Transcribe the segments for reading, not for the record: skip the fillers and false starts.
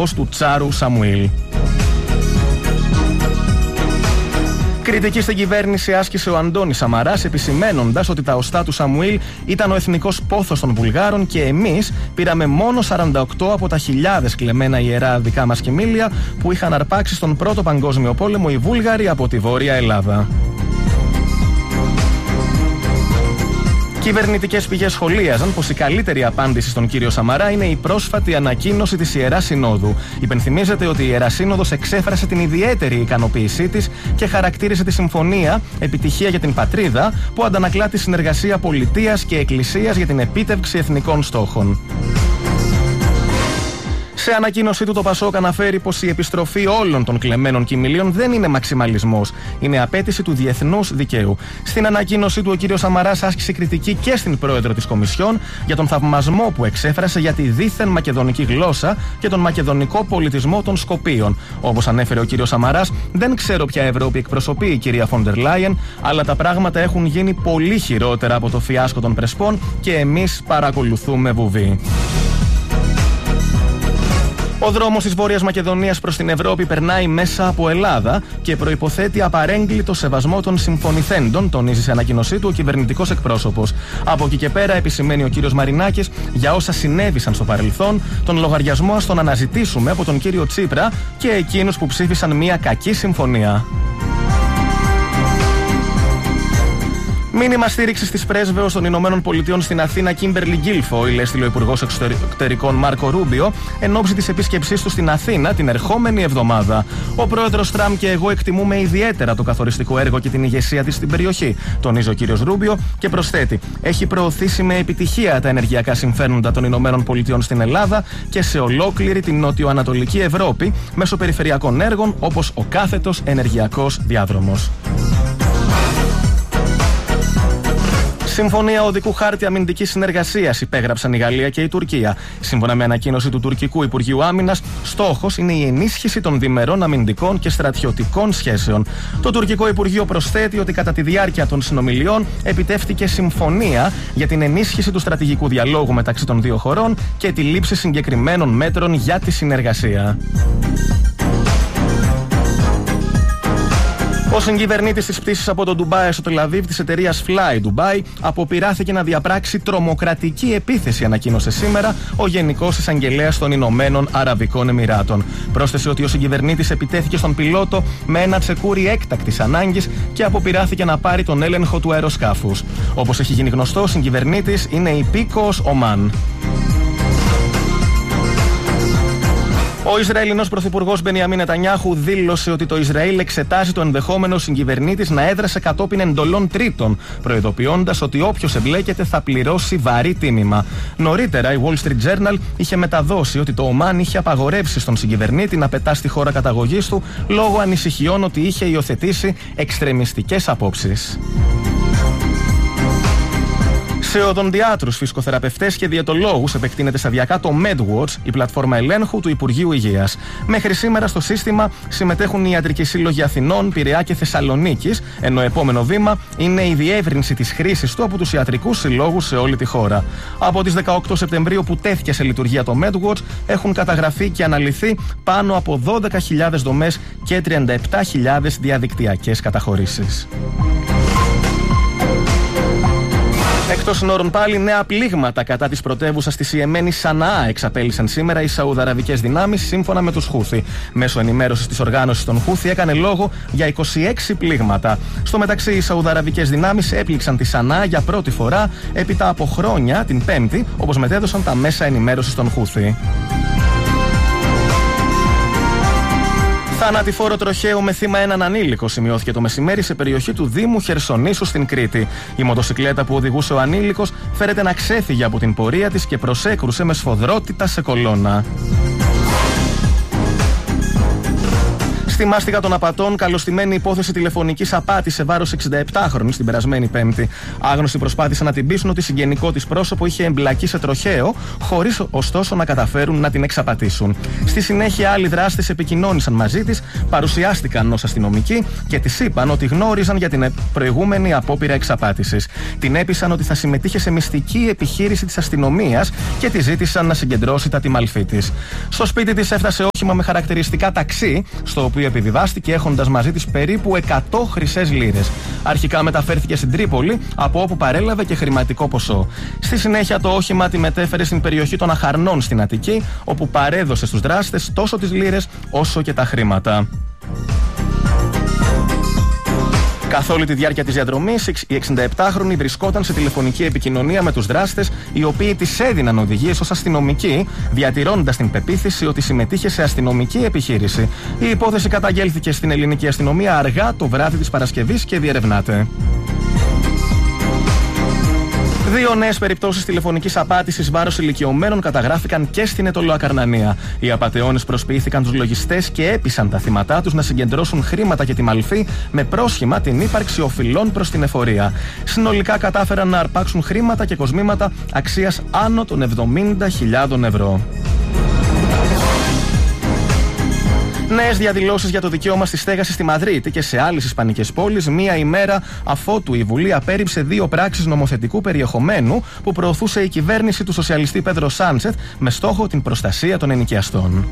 ως του Τσάρου Σαμουήλ. Κριτική στην κυβέρνηση άσκησε ο Αντώνης Σαμαράς, επισημαίνοντας ότι τα οστά του Σαμουήλ ήταν ο εθνικός πόθος των Βουλγάρων και εμείς πήραμε μόνο 48 από τα χιλιάδες κλεμμένα ιερά δικά μας κοιμήλια που είχαν αρπάξει στον Πρώτο Παγκόσμιο Πόλεμο οι Βούλγαροι από τη Βόρεια Ελλάδα. Κυβερνητικές πηγές σχολίαζαν πως η καλύτερη απάντηση στον κύριο Σαμαρά είναι η πρόσφατη ανακοίνωση της Ιεράς Συνόδου. Υπενθυμίζεται ότι η Ιερά Σύνοδος εξέφρασε την ιδιαίτερη ικανοποίησή της και χαρακτήρισε τη συμφωνία επιτυχία για την πατρίδα, που αντανακλά τη συνεργασία πολιτείας και εκκλησίας για την επίτευξη εθνικών στόχων. Σε ανακοίνωσή του, το Πασόκ αναφέρει πως η επιστροφή όλων των κλεμμένων κοιμηλίων δεν είναι μαξιμαλισμός, είναι απέτηση του διεθνούς δικαίου. Στην ανακοίνωσή του, ο κ. Σαμαράς άσκησε κριτική και στην πρόεδρο της Κομισιόν για τον θαυμασμό που εξέφρασε για τη δίθεν μακεδονική γλώσσα και τον μακεδονικό πολιτισμό των Σκοπίων. Όπως ανέφερε ο κ. Σαμαράς, δεν ξέρω ποια Ευρώπη εκπροσωπεί η κυρία Φόντερ Λάιεν, αλλά τα πράγματα έχουν γίνει πολύ χειρότερα από το φιάσκο των Πρεσπών και εμείς παρακολουθούμε βουβή. Ο δρόμος της Βόρειας Μακεδονίας προς την Ευρώπη περνάει μέσα από Ελλάδα και προϋποθέτει απαρέγκλητο σεβασμό των συμφωνηθέντων, τονίζει σε ανακοίνωσή του ο κυβερνητικός εκπρόσωπος. Από εκεί και πέρα, επισημαίνει ο κύριος Μαρινάκης, για όσα συνέβησαν στο παρελθόν, τον λογαριασμό ας τον αναζητήσουμε από τον κύριο Τσίπρα και εκείνους που ψήφισαν μια κακή συμφωνία. Μήνυμα στήριξης της πρέσβεως των Ηνωμένων Πολιτειών στην Αθήνα, Κίμπερλι Γκίλφοιλ, έστειλε ο Υπουργός Εξωτερικών Μάρκο Ρούμπιο εν ώψη της επίσκεψής του στην Αθήνα την ερχόμενη εβδομάδα. Ο πρόεδρος Τραμπ και εγώ εκτιμούμε ιδιαίτερα το καθοριστικό έργο και την ηγεσία της στην περιοχή, τονίζει ο κύριος Ρούμπιο και προσθέτει: έχει προωθήσει με επιτυχία τα ενεργειακά συμφέροντα των Ηνωμένων Πολιτειών στην Ελλάδα και σε ολόκληρη την νότιο-ανατολική Ευρώπη μέσω περιφερειακών έργων όπως ο κάθετος ενεργειακός διάδρομος. Συμφωνία οδικού χάρτη αμυντικής συνεργασίας υπέγραψαν η Γαλλία και η Τουρκία. Σύμφωνα με ανακοίνωση του τουρκικού Υπουργείου Άμυνας, στόχος είναι η ενίσχυση των διμερών αμυντικών και στρατιωτικών σχέσεων. Το τουρκικό Υπουργείο προσθέτει ότι κατά τη διάρκεια των συνομιλιών επιτεύχθηκε συμφωνία για την ενίσχυση του στρατηγικού διαλόγου μεταξύ των δύο χωρών και τη λήψη συγκεκριμένων μέτρων για τη συνεργασία. Ο συγκυβερνήτης της πτήσης από το Ντουμπάι στο Τελαβίβ της εταιρείας Fly Dubai αποπειράθηκε να διαπράξει τρομοκρατική επίθεση, ανακοίνωσε σήμερα ο Γενικός Εισαγγελέας των Ηνωμένων Αραβικών Εμιράτων. Πρόσθεσε ότι ο συγκυβερνήτης επιτέθηκε στον πιλότο με ένα τσεκούρι έκτακτης ανάγκης και αποπειράθηκε να πάρει τον έλεγχο του αεροσκάφους. Όπως έχει γίνει γνωστό, ο συγκυβερνήτης είναι υπήκοος Ομάν. Ο Ισραηλινός πρωθυπουργός Μπενιαμίν Νετανιάχου δήλωσε ότι το Ισραήλ εξετάζει το ενδεχόμενο συγκυβερνήτης να έδρασε κατόπιν εντολών τρίτων, προειδοποιώντας ότι όποιος εμπλέκεται θα πληρώσει βαρύ τίμημα. Νωρίτερα, η Wall Street Journal είχε μεταδώσει ότι το Ομάν είχε απαγορεύσει στον συγκυβερνήτη να πετά στη χώρα καταγωγής του λόγω ανησυχιών ότι είχε υιοθετήσει εξτρεμιστικές απόψεις. Σε οδοντιάτρους, φυσικοθεραπευτές και διαιτολόγους επεκτείνεται σταδιακά το MedWatch, η πλατφόρμα ελέγχου του Υπουργείου Υγείας. Μέχρι σήμερα στο σύστημα συμμετέχουν οι Ιατρικοί Σύλλογοι Αθηνών, Πειραιά και Θεσσαλονίκης, ενώ επόμενο βήμα είναι η διεύρυνση της χρήσης του από τους ιατρικούς συλλόγους σε όλη τη χώρα. Από τις 18 Σεπτεμβρίου που τέθηκε σε λειτουργία το MedWatch, έχουν καταγραφεί και αναλυθεί πάνω από 12.000 δομές και 37.000 διαδικτυακές καταχωρήσεις. Εκτός συνόρων πάλι, νέα πλήγματα κατά της πρωτεύουσας της Ιεμένης Σαναά εξαπέλυσαν σήμερα οι Σαουδαραβικές δυνάμεις, σύμφωνα με τους Χούθι. Μέσω ενημέρωσης της οργάνωσης των Χούθι έκανε λόγο για 26 πλήγματα. Στο μεταξύ, οι Σαουδαραβικές δυνάμεις έπληξαν τη Σαναά για πρώτη φορά έπειτα από χρόνια την Πέμπτη, όπως μετέδωσαν τα μέσα ενημέρωσης των Χούθι. Θανατηφόρο τροχαίο με θύμα έναν ανήλικο σημειώθηκε το μεσημέρι σε περιοχή του Δήμου Χερσονήσου στην Κρήτη. Η μοτοσικλέτα που οδηγούσε ο ανήλικος φέρεται να ξέφυγε από την πορεία της και προσέκρουσε με σφοδρότητα σε κολόνα. Στη μάστιγα των απατών, καλωστημένη υπόθεση τηλεφωνικής απάτης σε βάρος 67χρονη την περασμένη Πέμπτη. Άγνωστοι προσπάθησαν να την πείσουν ότι συγγενικό της πρόσωπο είχε εμπλακεί σε τροχαίο, χωρίς ωστόσο να καταφέρουν να την εξαπατήσουν. Στη συνέχεια, άλλοι δράστες επικοινώνησαν μαζί της, παρουσιάστηκαν ως αστυνομικοί και της είπαν ότι γνώριζαν για την προηγούμενη απόπειρα εξαπάτησης. Την έπεισαν ότι θα συμμετείχε σε μυστική επιχείρηση της αστυνομίας και τη ζήτησαν να συγκεντρώσει τα τιμαλφή της. Στο σπίτι της έφτασε όχημα με χαρακτηριστικά ταξί, στο οποίο επιβιβάστηκε έχοντας μαζί της περίπου 100 χρυσές λίρες. Αρχικά μεταφέρθηκε στην Τρίπολη, από όπου παρέλαβε και χρηματικό ποσό. Στη συνέχεια, το όχημα τη μετέφερε στην περιοχή των Αχαρνών στην Αττική, όπου παρέδωσε στους δράστες τόσο τις λίρες όσο και τα χρήματα. Καθ' όλη τη διάρκεια της διαδρομής, η 67χρονη βρισκόταν σε τηλεφωνική επικοινωνία με τους δράστες, οι οποίοι της έδιναν οδηγίες ως αστυνομική, διατηρώντας την πεποίθηση ότι συμμετείχε σε αστυνομική επιχείρηση. Η υπόθεση καταγγέλθηκε στην ελληνική αστυνομία αργά το βράδυ της Παρασκευής και διερευνάται. Δύο νέες περιπτώσεις τηλεφωνικής απάτησης βάρος ηλικιωμένων καταγράφηκαν και στην Αιτωλοακαρνανία. Οι απατεώνες προσποιήθηκαν τους λογιστές και έπεισαν τα θύματά τους να συγκεντρώσουν χρήματα και τιμαλφή με πρόσχημα την ύπαρξη οφειλών προς την εφορία. Συνολικά κατάφεραν να αρπάξουν χρήματα και κοσμήματα αξίας άνω των 70.000 ευρώ. Νέες διαδηλώσεις για το δικαίωμα στη στέγαση στη Μαδρίτη και σε άλλες ισπανικές πόλεις, μία ημέρα αφότου η Βουλή απέρριψε δύο πράξεις νομοθετικού περιεχομένου που προωθούσε η κυβέρνηση του σοσιαλιστή Πέδρο Σάντσεθ με στόχο την προστασία των ενοικιαστών.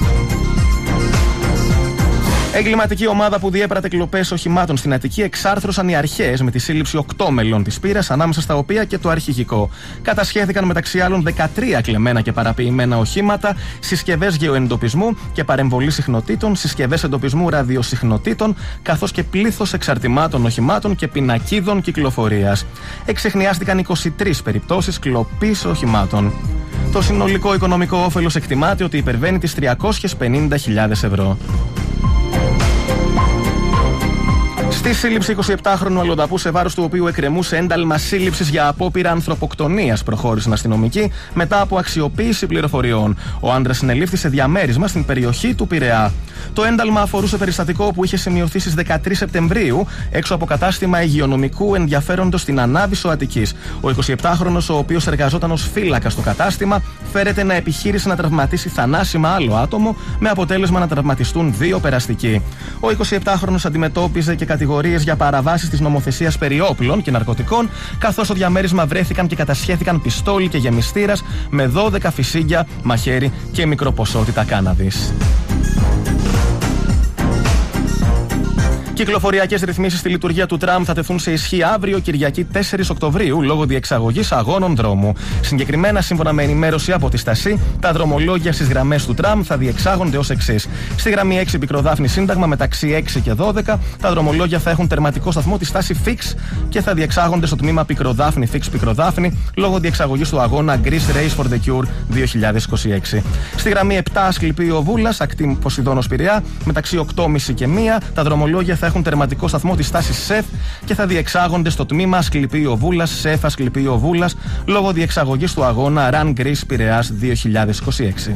Εγκληματική ομάδα που διέπρατε κλοπές οχημάτων στην Αττική εξάρθρωσαν οι αρχές με τη σύλληψη 8 μελών της πύρας, ανάμεσα στα οποία και το αρχηγικό. Κατασχέθηκαν μεταξύ άλλων 13 κλεμμένα και παραποιημένα οχήματα, συσκευές γεωεντοπισμού και παρεμβολή συχνοτήτων, συσκευές εντοπισμού ραδιοσυχνοτήτων, καθώς και πλήθος εξαρτημάτων οχημάτων και πινακίδων κυκλοφορίας. Εξεχνιάστηκαν 23 περιπτώσεις κλοπής οχημάτων. Το συνολικό οικονομικό όφελος εκτιμάται ότι υπερβαίνει τις 350.000 ευρώ. Στη σύλληψη 27χρονου αλλοδαπού, σε βάρος του οποίου εκκρεμούσε ένταλμα σύλληψης για απόπειρα ανθρωποκτονίας, προχώρησαν αστυνομικοί μετά από αξιοποίηση πληροφοριών. Ο άντρας συνελήφθη σε διαμέρισμα στην περιοχή του Πειραιά. Το ένταλμα αφορούσε περιστατικό που είχε σημειωθεί στις 13 Σεπτεμβρίου έξω από κατάστημα υγειονομικού ενδιαφέροντος στην Ανάβησο Αττικής. Ο 27χρονος, ο οποίος εργαζόταν ως φύλακας στο κατάστημα, φέρεται να επιχείρησε να τραυματίσει θανάσιμα άλλο άτομο, με αποτέλεσμα να τραυματιστούν δύο περαστικοί. Ο 27χρονος αντιμετώπιζε και κατηγορίες για παραβάσεις της νομοθεσίας περί όπλων και ναρκωτικών, καθώς στο διαμέρισμα βρέθηκαν και κατασχέθηκαν πιστόλι και γεμιστήρας με 12 φυσίγγια, μαχαίρι και μικροποσότητα κάναβης. Κυκλοφοριακές ρυθμίσεις στη λειτουργία του τραμ θα τεθούν σε ισχύ αύριο, Κυριακή 4 Οκτωβρίου, λόγω διεξαγωγής αγώνων δρόμου. Συγκεκριμένα, σύμφωνα με ενημέρωση από τη Στασή, τα δρομολόγια στις γραμμές του τραμ θα διεξάγονται ως εξής. Στη γραμμή 6 Πικροδάφνη Σύνταγμα, μεταξύ 6 και 12, τα δρομολόγια θα έχουν τερματικό σταθμό τη στάση Fix και θα διεξάγονται στο τμήμα Πικροδάφνη Fix Πικροδάφνη, λόγω διεξαγωγής του αγώνα Greece Race for the Cure 2026. Στη γραμμή 7 Ασκληπείο Βούλας, ακτή Ποσειδώνος Πειραιά, μεταξύ 8.30 και 1, τα δρομολόγια θα έχουν τερματικό σταθμό της στάσης ΣΕΦ και θα διεξάγονται στο τμήμα Ασκληπείο Βούλας, ΣΕΦ Ασκληπείο Βούλας, λόγω διεξαγωγής του αγώνα Run Greece Πειραιάς 2026.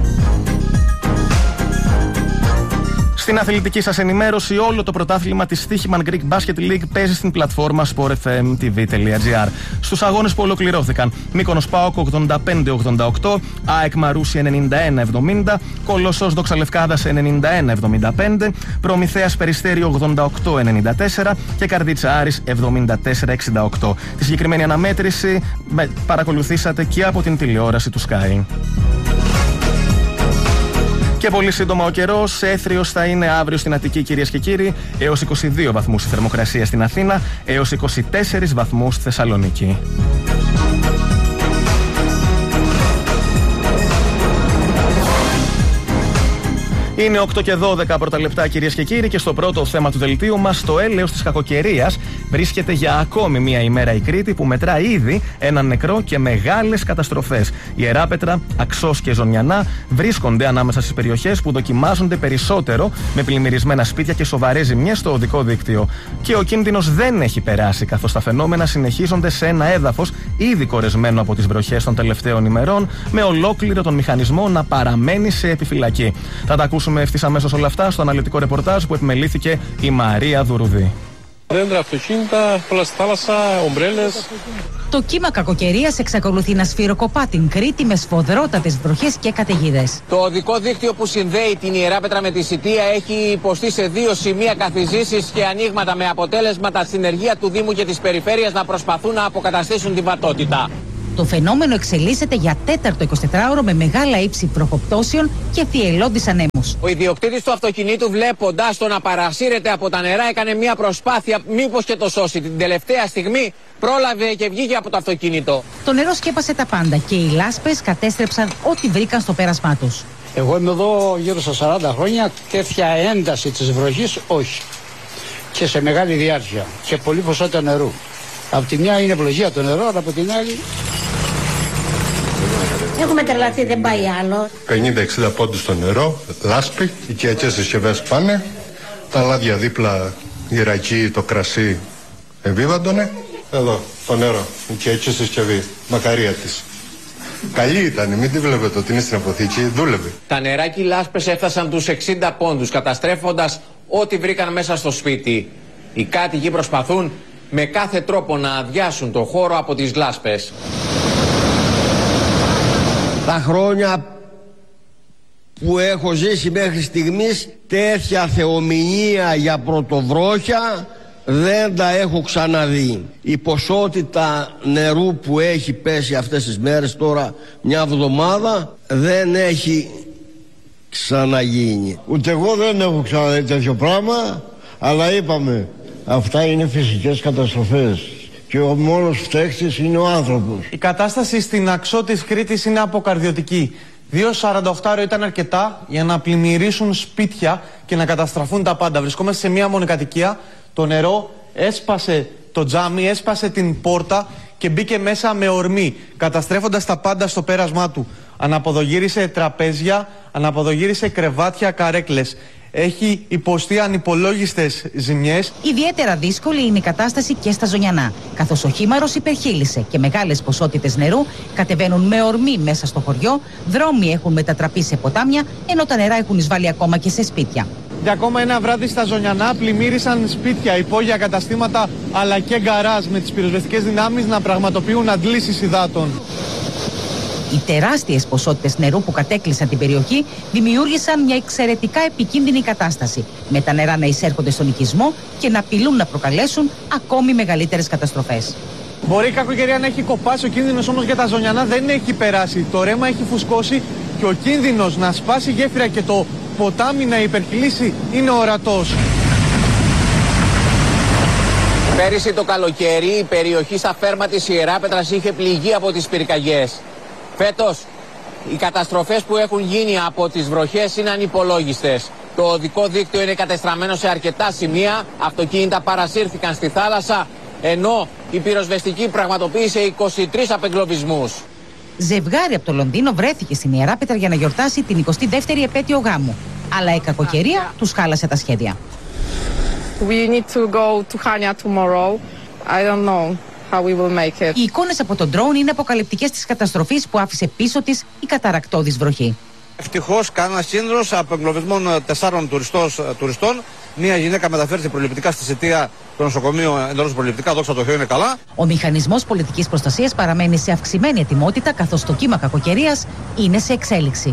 Στην αθλητική σας ενημέρωση, όλο το πρωτάθλημα της Στοίχημαν Greek Basket League παίζει στην πλατφόρμα sportfmtv.gr. Στους αγώνες που ολοκληρώθηκαν, Μύκονος ΠΑΟΚ 85-88, ΑΕΚ Μαρούσι 91-70, Κολοσσός Δόξα Λευκάδας 91-75, Προμηθέας Περιστέριο 88-94 και Καρδίτσα Άρης 74-68. Τη συγκεκριμένη αναμέτρηση παρακολουθήσατε και από την τηλεόραση του Sky. Και πολύ σύντομα ο καιρός, έθριος θα είναι αύριο στην Αττική, κυρίες και κύριοι, έως 22 βαθμούς η θερμοκρασία στην Αθήνα, έως 24 βαθμούς στη Θεσσαλονίκη. Είναι 8 και 12 πρώτα λεπτά, κυρίες και κύριοι, και στο πρώτο θέμα του δελτίου μας, το έλεος της κακοκαιρίας βρίσκεται για ακόμη μία ημέρα η Κρήτη, που μετρά ήδη έναν νεκρό και μεγάλες καταστροφές. Ιεράπετρα, Αξός και Ζωνιανά βρίσκονται ανάμεσα στις περιοχές που δοκιμάζονται περισσότερο με πλημμυρισμένα σπίτια και σοβαρές ζημιές στο οδικό δίκτυο. Και ο κίνδυνος δεν έχει περάσει, καθώς τα φαινόμενα συνεχίζονται σε ένα έδαφος ήδη κορεσμένο από τις βροχές των τελευταίων ημερών, με ολόκληρο τον μηχανισμό να παραμένει σε επιφυλακή. Θα τα ακούσουμε ρωτήσουμε ευθύς αμέσως όλα αυτά στο αναλυτικό ρεπορτάζ που επιμελήθηκε η Μαρία Δουρουδή. Δέντρα, αυτοκίνητα, όλα στη θάλασσα, ομπρέλες. Το κύμα κακοκαιρίας εξακολουθεί να σφυροκοπά την Κρήτη με σφοδρότατες βροχές και καταιγίδες. Το οδικό δίκτυο που συνδέει την Ιεράπετρα με τη Σιτία έχει υποστεί σε 2 σημεία καθυζήσεις και ανοίγματα, με αποτέλεσμα τα συνεργεία του Δήμου και της Περιφέρειας να προσπαθούν να αποκαταστήσουν την βατότητα. Το φαινόμενο εξελίσσεται για 4ο 24ωρο με μεγάλα ύψη βροχοπτώσεων και θυελλώδεις ανέμους. Ο ιδιοκτήτης του αυτοκινήτου, βλέποντας το να παρασύρεται από τα νερά, έκανε μια προσπάθεια μήπως και το σώσει. Την τελευταία στιγμή πρόλαβε και βγήκε από το αυτοκίνητο. Το νερό σκέπασε τα πάντα και οι λάσπες κατέστρεψαν ό,τι βρήκαν στο πέρασμά τους. Εγώ είμαι εδώ γύρω στα 40 χρόνια, τέτοια ένταση της βροχής όχι. Και σε μεγάλη διάρκεια και πολύ ποσότητα νερού. Από τη μια είναι ευλογία το νερό, αλλά από την άλλη... Έχουμε τρελαθεί, δεν πάει άλλο. 50-60 πόντους στο νερό, λάσπη, οι οικιακές συσκευές πάνε, τα λάδια δίπλα, η ρακή, το κρασί εμβίβαντωνε. Εδώ, το νερό, η οικιακή συσκευή, μακαρία της. Καλή ήταν, μην τη βλέπετε ότι είναι στην αποθήκη, δούλευε. Τα νεράκι λάσπες έφτασαν τους 60 πόντους, καταστρέφοντας ό,τι βρήκαν μέσα στο σπίτι. Οι κάτοικοι προσπαθούν με κάθε τρόπο να αδειάσουν το χώρο από τις λάσπες. Τα χρόνια που έχω ζήσει μέχρι στιγμής, τέτοια θεομηνία για πρωτοβρόχια δεν τα έχω ξαναδεί. Η ποσότητα νερού που έχει πέσει αυτές τις μέρες, τώρα μια εβδομάδα, δεν έχει ξαναγίνει. Ούτε εγώ δεν έχω ξαναδεί τέτοιο πράγμα, αλλά είπαμε, αυτά είναι φυσικές καταστροφές και ο μόνος φταίχτης είναι ο άνθρωπος. Η κατάσταση στην Αξό της Κρήτης είναι αποκαρδιωτική. 2,48 ήταν αρκετά για να πλημμυρίσουν σπίτια και να καταστραφούν τα πάντα. Βρισκόμαστε σε μια μονοκατοικία. Το νερό έσπασε το τζάμι, έσπασε την πόρτα και μπήκε μέσα με ορμή, καταστρέφοντας τα πάντα στο πέρασμά του. Αναποδογύρισε τραπέζια, αναποδογύρισε κρεβάτια, καρέκλες. Έχει υποστεί ανυπολόγιστες ζημιές. Ιδιαίτερα δύσκολη είναι η κατάσταση και στα Ζωνιανά, καθώς ο χήμαρος υπερχείλισε και μεγάλες ποσότητες νερού κατεβαίνουν με ορμή μέσα στο χωριό, δρόμοι έχουν μετατραπεί σε ποτάμια, ενώ τα νερά έχουν εισβάλει ακόμα και σε σπίτια. Για ακόμα ένα βράδυ στα Ζωνιανά πλημμύρισαν σπίτια, υπόγεια καταστήματα αλλά και γκαράζ, με τις πυροσβεστικές δυνάμεις να πραγματοποιούν αντλήσεις υδάτων. Οι τεράστιες ποσότητες νερού που κατέκλυσαν την περιοχή δημιούργησαν μια εξαιρετικά επικίνδυνη κατάσταση, με τα νερά να εισέρχονται στον οικισμό και να απειλούν να προκαλέσουν ακόμη μεγαλύτερες καταστροφές. Μπορεί η κακοκαιρία να έχει κοπάσει, ο κίνδυνος όμως για τα Ζωνιανά δεν έχει περάσει. Το ρέμα έχει φουσκώσει και ο κίνδυνος να σπάσει γέφυρα και το ποτάμι να υπερκυλήσει είναι ορατός. Πέρυσι το καλοκαίρι η περιοχή στα φέρμα της Ιεράπετρας είχε πληγεί από τις πυρκαγιές. Φέτος οι καταστροφές που έχουν γίνει από τις βροχές είναι ανυπολόγιστες. Το οδικό δίκτυο είναι κατεστραμμένο σε αρκετά σημεία, αυτοκίνητα παρασύρθηκαν στη θάλασσα, ενώ η πυροσβεστική πραγματοποίησε 23 απεγκλωβισμούς. Ζευγάρι από το Λονδίνο βρέθηκε στην Ιεράπετρα για να γιορτάσει την 22η επέτειο γάμου. Αλλά η κακοκαιρία τους χάλασε τα σχέδια. We need to go to Chania tomorrow. I don't know how we will make it. Οι εικόνες από τον drone είναι αποκαλυπτικές της καταστροφής που άφησε πίσω της η καταρρακτώδης βροχή. Ευτυχώς κανένας κίνδυνος από εγκλωβισμό 4 τουριστών. Μία γυναίκα μεταφέρθηκε προληπτικά στη Σιτία, το νοσοκομείο εντός προληπτικά, δόξα τω Θεώ είναι καλά. Ο μηχανισμός πολιτικής προστασίας παραμένει σε αυξημένη ετοιμότητα, καθώς το κύμα κακοκαιρίας είναι σε εξέλιξη.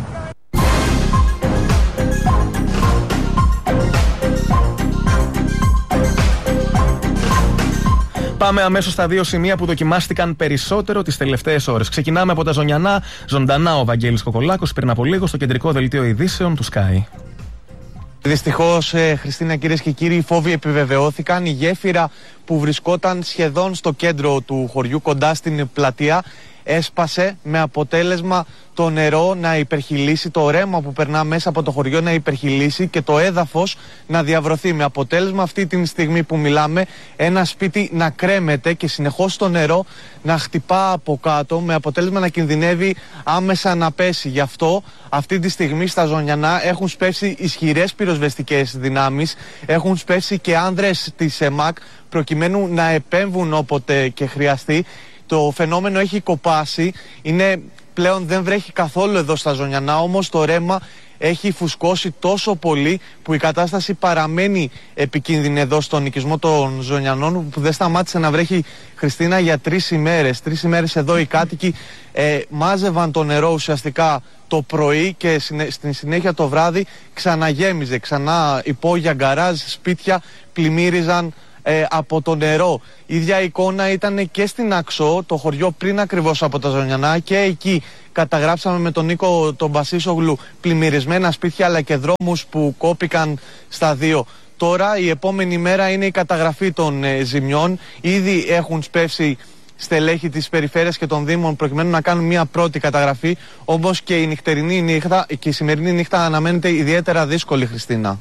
Πάμε αμέσως στα 2 σημεία που δοκιμάστηκαν περισσότερο τις τελευταίες ώρες. Ξεκινάμε από τα Ζωνιανά. Ζωντανά ο Βαγγέλης Κοκολάκος πριν από λίγο στο κεντρικό δελτίο ειδήσεων του Sky. Δυστυχώς, Χριστίνα, κυρίες και κύριοι, οι φόβοι επιβεβαιώθηκαν. Η γέφυρα που βρισκόταν σχεδόν στο κέντρο του χωριού, κοντά στην πλατεία, έσπασε, με αποτέλεσμα το νερό να υπερχειλήσει, το ρέμα που περνά μέσα από το χωριό να υπερχειλήσει και το έδαφος να διαβρωθεί. Με αποτέλεσμα αυτή τη στιγμή που μιλάμε ένα σπίτι να κρέμεται και συνεχώς το νερό να χτυπά από κάτω, με αποτέλεσμα να κινδυνεύει άμεσα να πέσει. Γι' αυτό αυτή τη στιγμή στα Ζωνιανά έχουν σπεύσει ισχυρές πυροσβεστικές δυνάμεις, έχουν σπεύσει και άνδρες της ΕΜΑΚ προκειμένου να επέμβουν όποτε και χρειαστεί. Το φαινόμενο έχει κοπάσει, πλέον δεν βρέχει καθόλου εδώ στα Ζωνιανά, όμως το ρέμα έχει φουσκώσει τόσο πολύ που η κατάσταση παραμένει επικίνδυνη εδώ στον οικισμό των Ζωνιανών, που δεν σταμάτησε να βρέχει, Χριστίνα, για 3 ημέρες. 3 ημέρες εδώ οι κάτοικοι μάζευαν το νερό ουσιαστικά το πρωί και στην συνέχεια το βράδυ ξαναγέμιζε. Ξανά υπόγεια, γκαράζ, σπίτια πλημμύριζαν από το νερό. Η ίδια εικόνα ήταν και στην Αξό, το χωριό πριν ακριβώς από τα Ζωνιανά, και εκεί καταγράψαμε με τον Νίκο τον Μπασίσογλου πλημμυρισμένα σπίτια αλλά και δρόμους που κόπηκαν στα 2. Τώρα η επόμενη μέρα είναι η καταγραφή των ζημιών. Ήδη έχουν σπεύσει στελέχη της περιφέρειας και των Δήμων προκειμένου να κάνουν μια πρώτη καταγραφή, όμως και η νυχτερινή νύχτα και η σημερινή νύχτα αναμένεται ιδιαίτερα δύσκολη, Χριστίνα.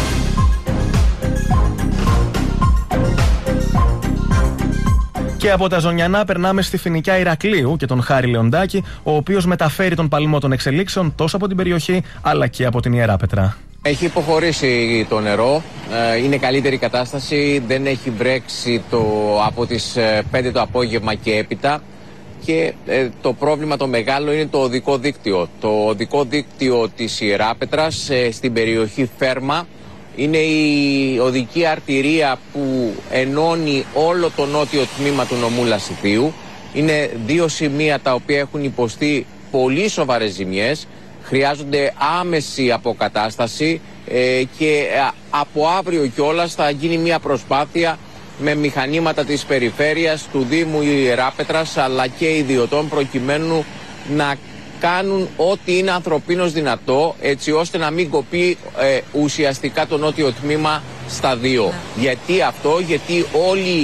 Και από τα Ζωνιανά περνάμε στη Φοινικιά Ηρακλείου και τον Χάρη Λεοντάκη, ο οποίος μεταφέρει τον παλμό των εξελίξεων τόσο από την περιοχή αλλά και από την Ιεράπετρα. Έχει υποχωρήσει το νερό, είναι καλύτερη κατάσταση, δεν έχει βρέξει από τις 5 το απόγευμα και έπειτα, και το πρόβλημα το μεγάλο είναι το οδικό δίκτυο. Το οδικό δίκτυο της Ιεράπετρας στην περιοχή Φέρμα είναι η οδική αρτηρία που ενώνει όλο το νότιο τμήμα του νομού Λασιθίου. Είναι 2 σημεία τα οποία έχουν υποστεί πολύ σοβαρές ζημιές. Χρειάζονται άμεση αποκατάσταση και από αύριο κιόλας θα γίνει μια προσπάθεια με μηχανήματα της περιφέρειας, του Δήμου Ιεράπετρας αλλά και ιδιωτών, προκειμένου να κάνουν ό,τι είναι ανθρωπίνως δυνατό, έτσι ώστε να μην κοπεί ουσιαστικά το νότιο τμήμα στα 2. Γιατί αυτό? Γιατί όλοι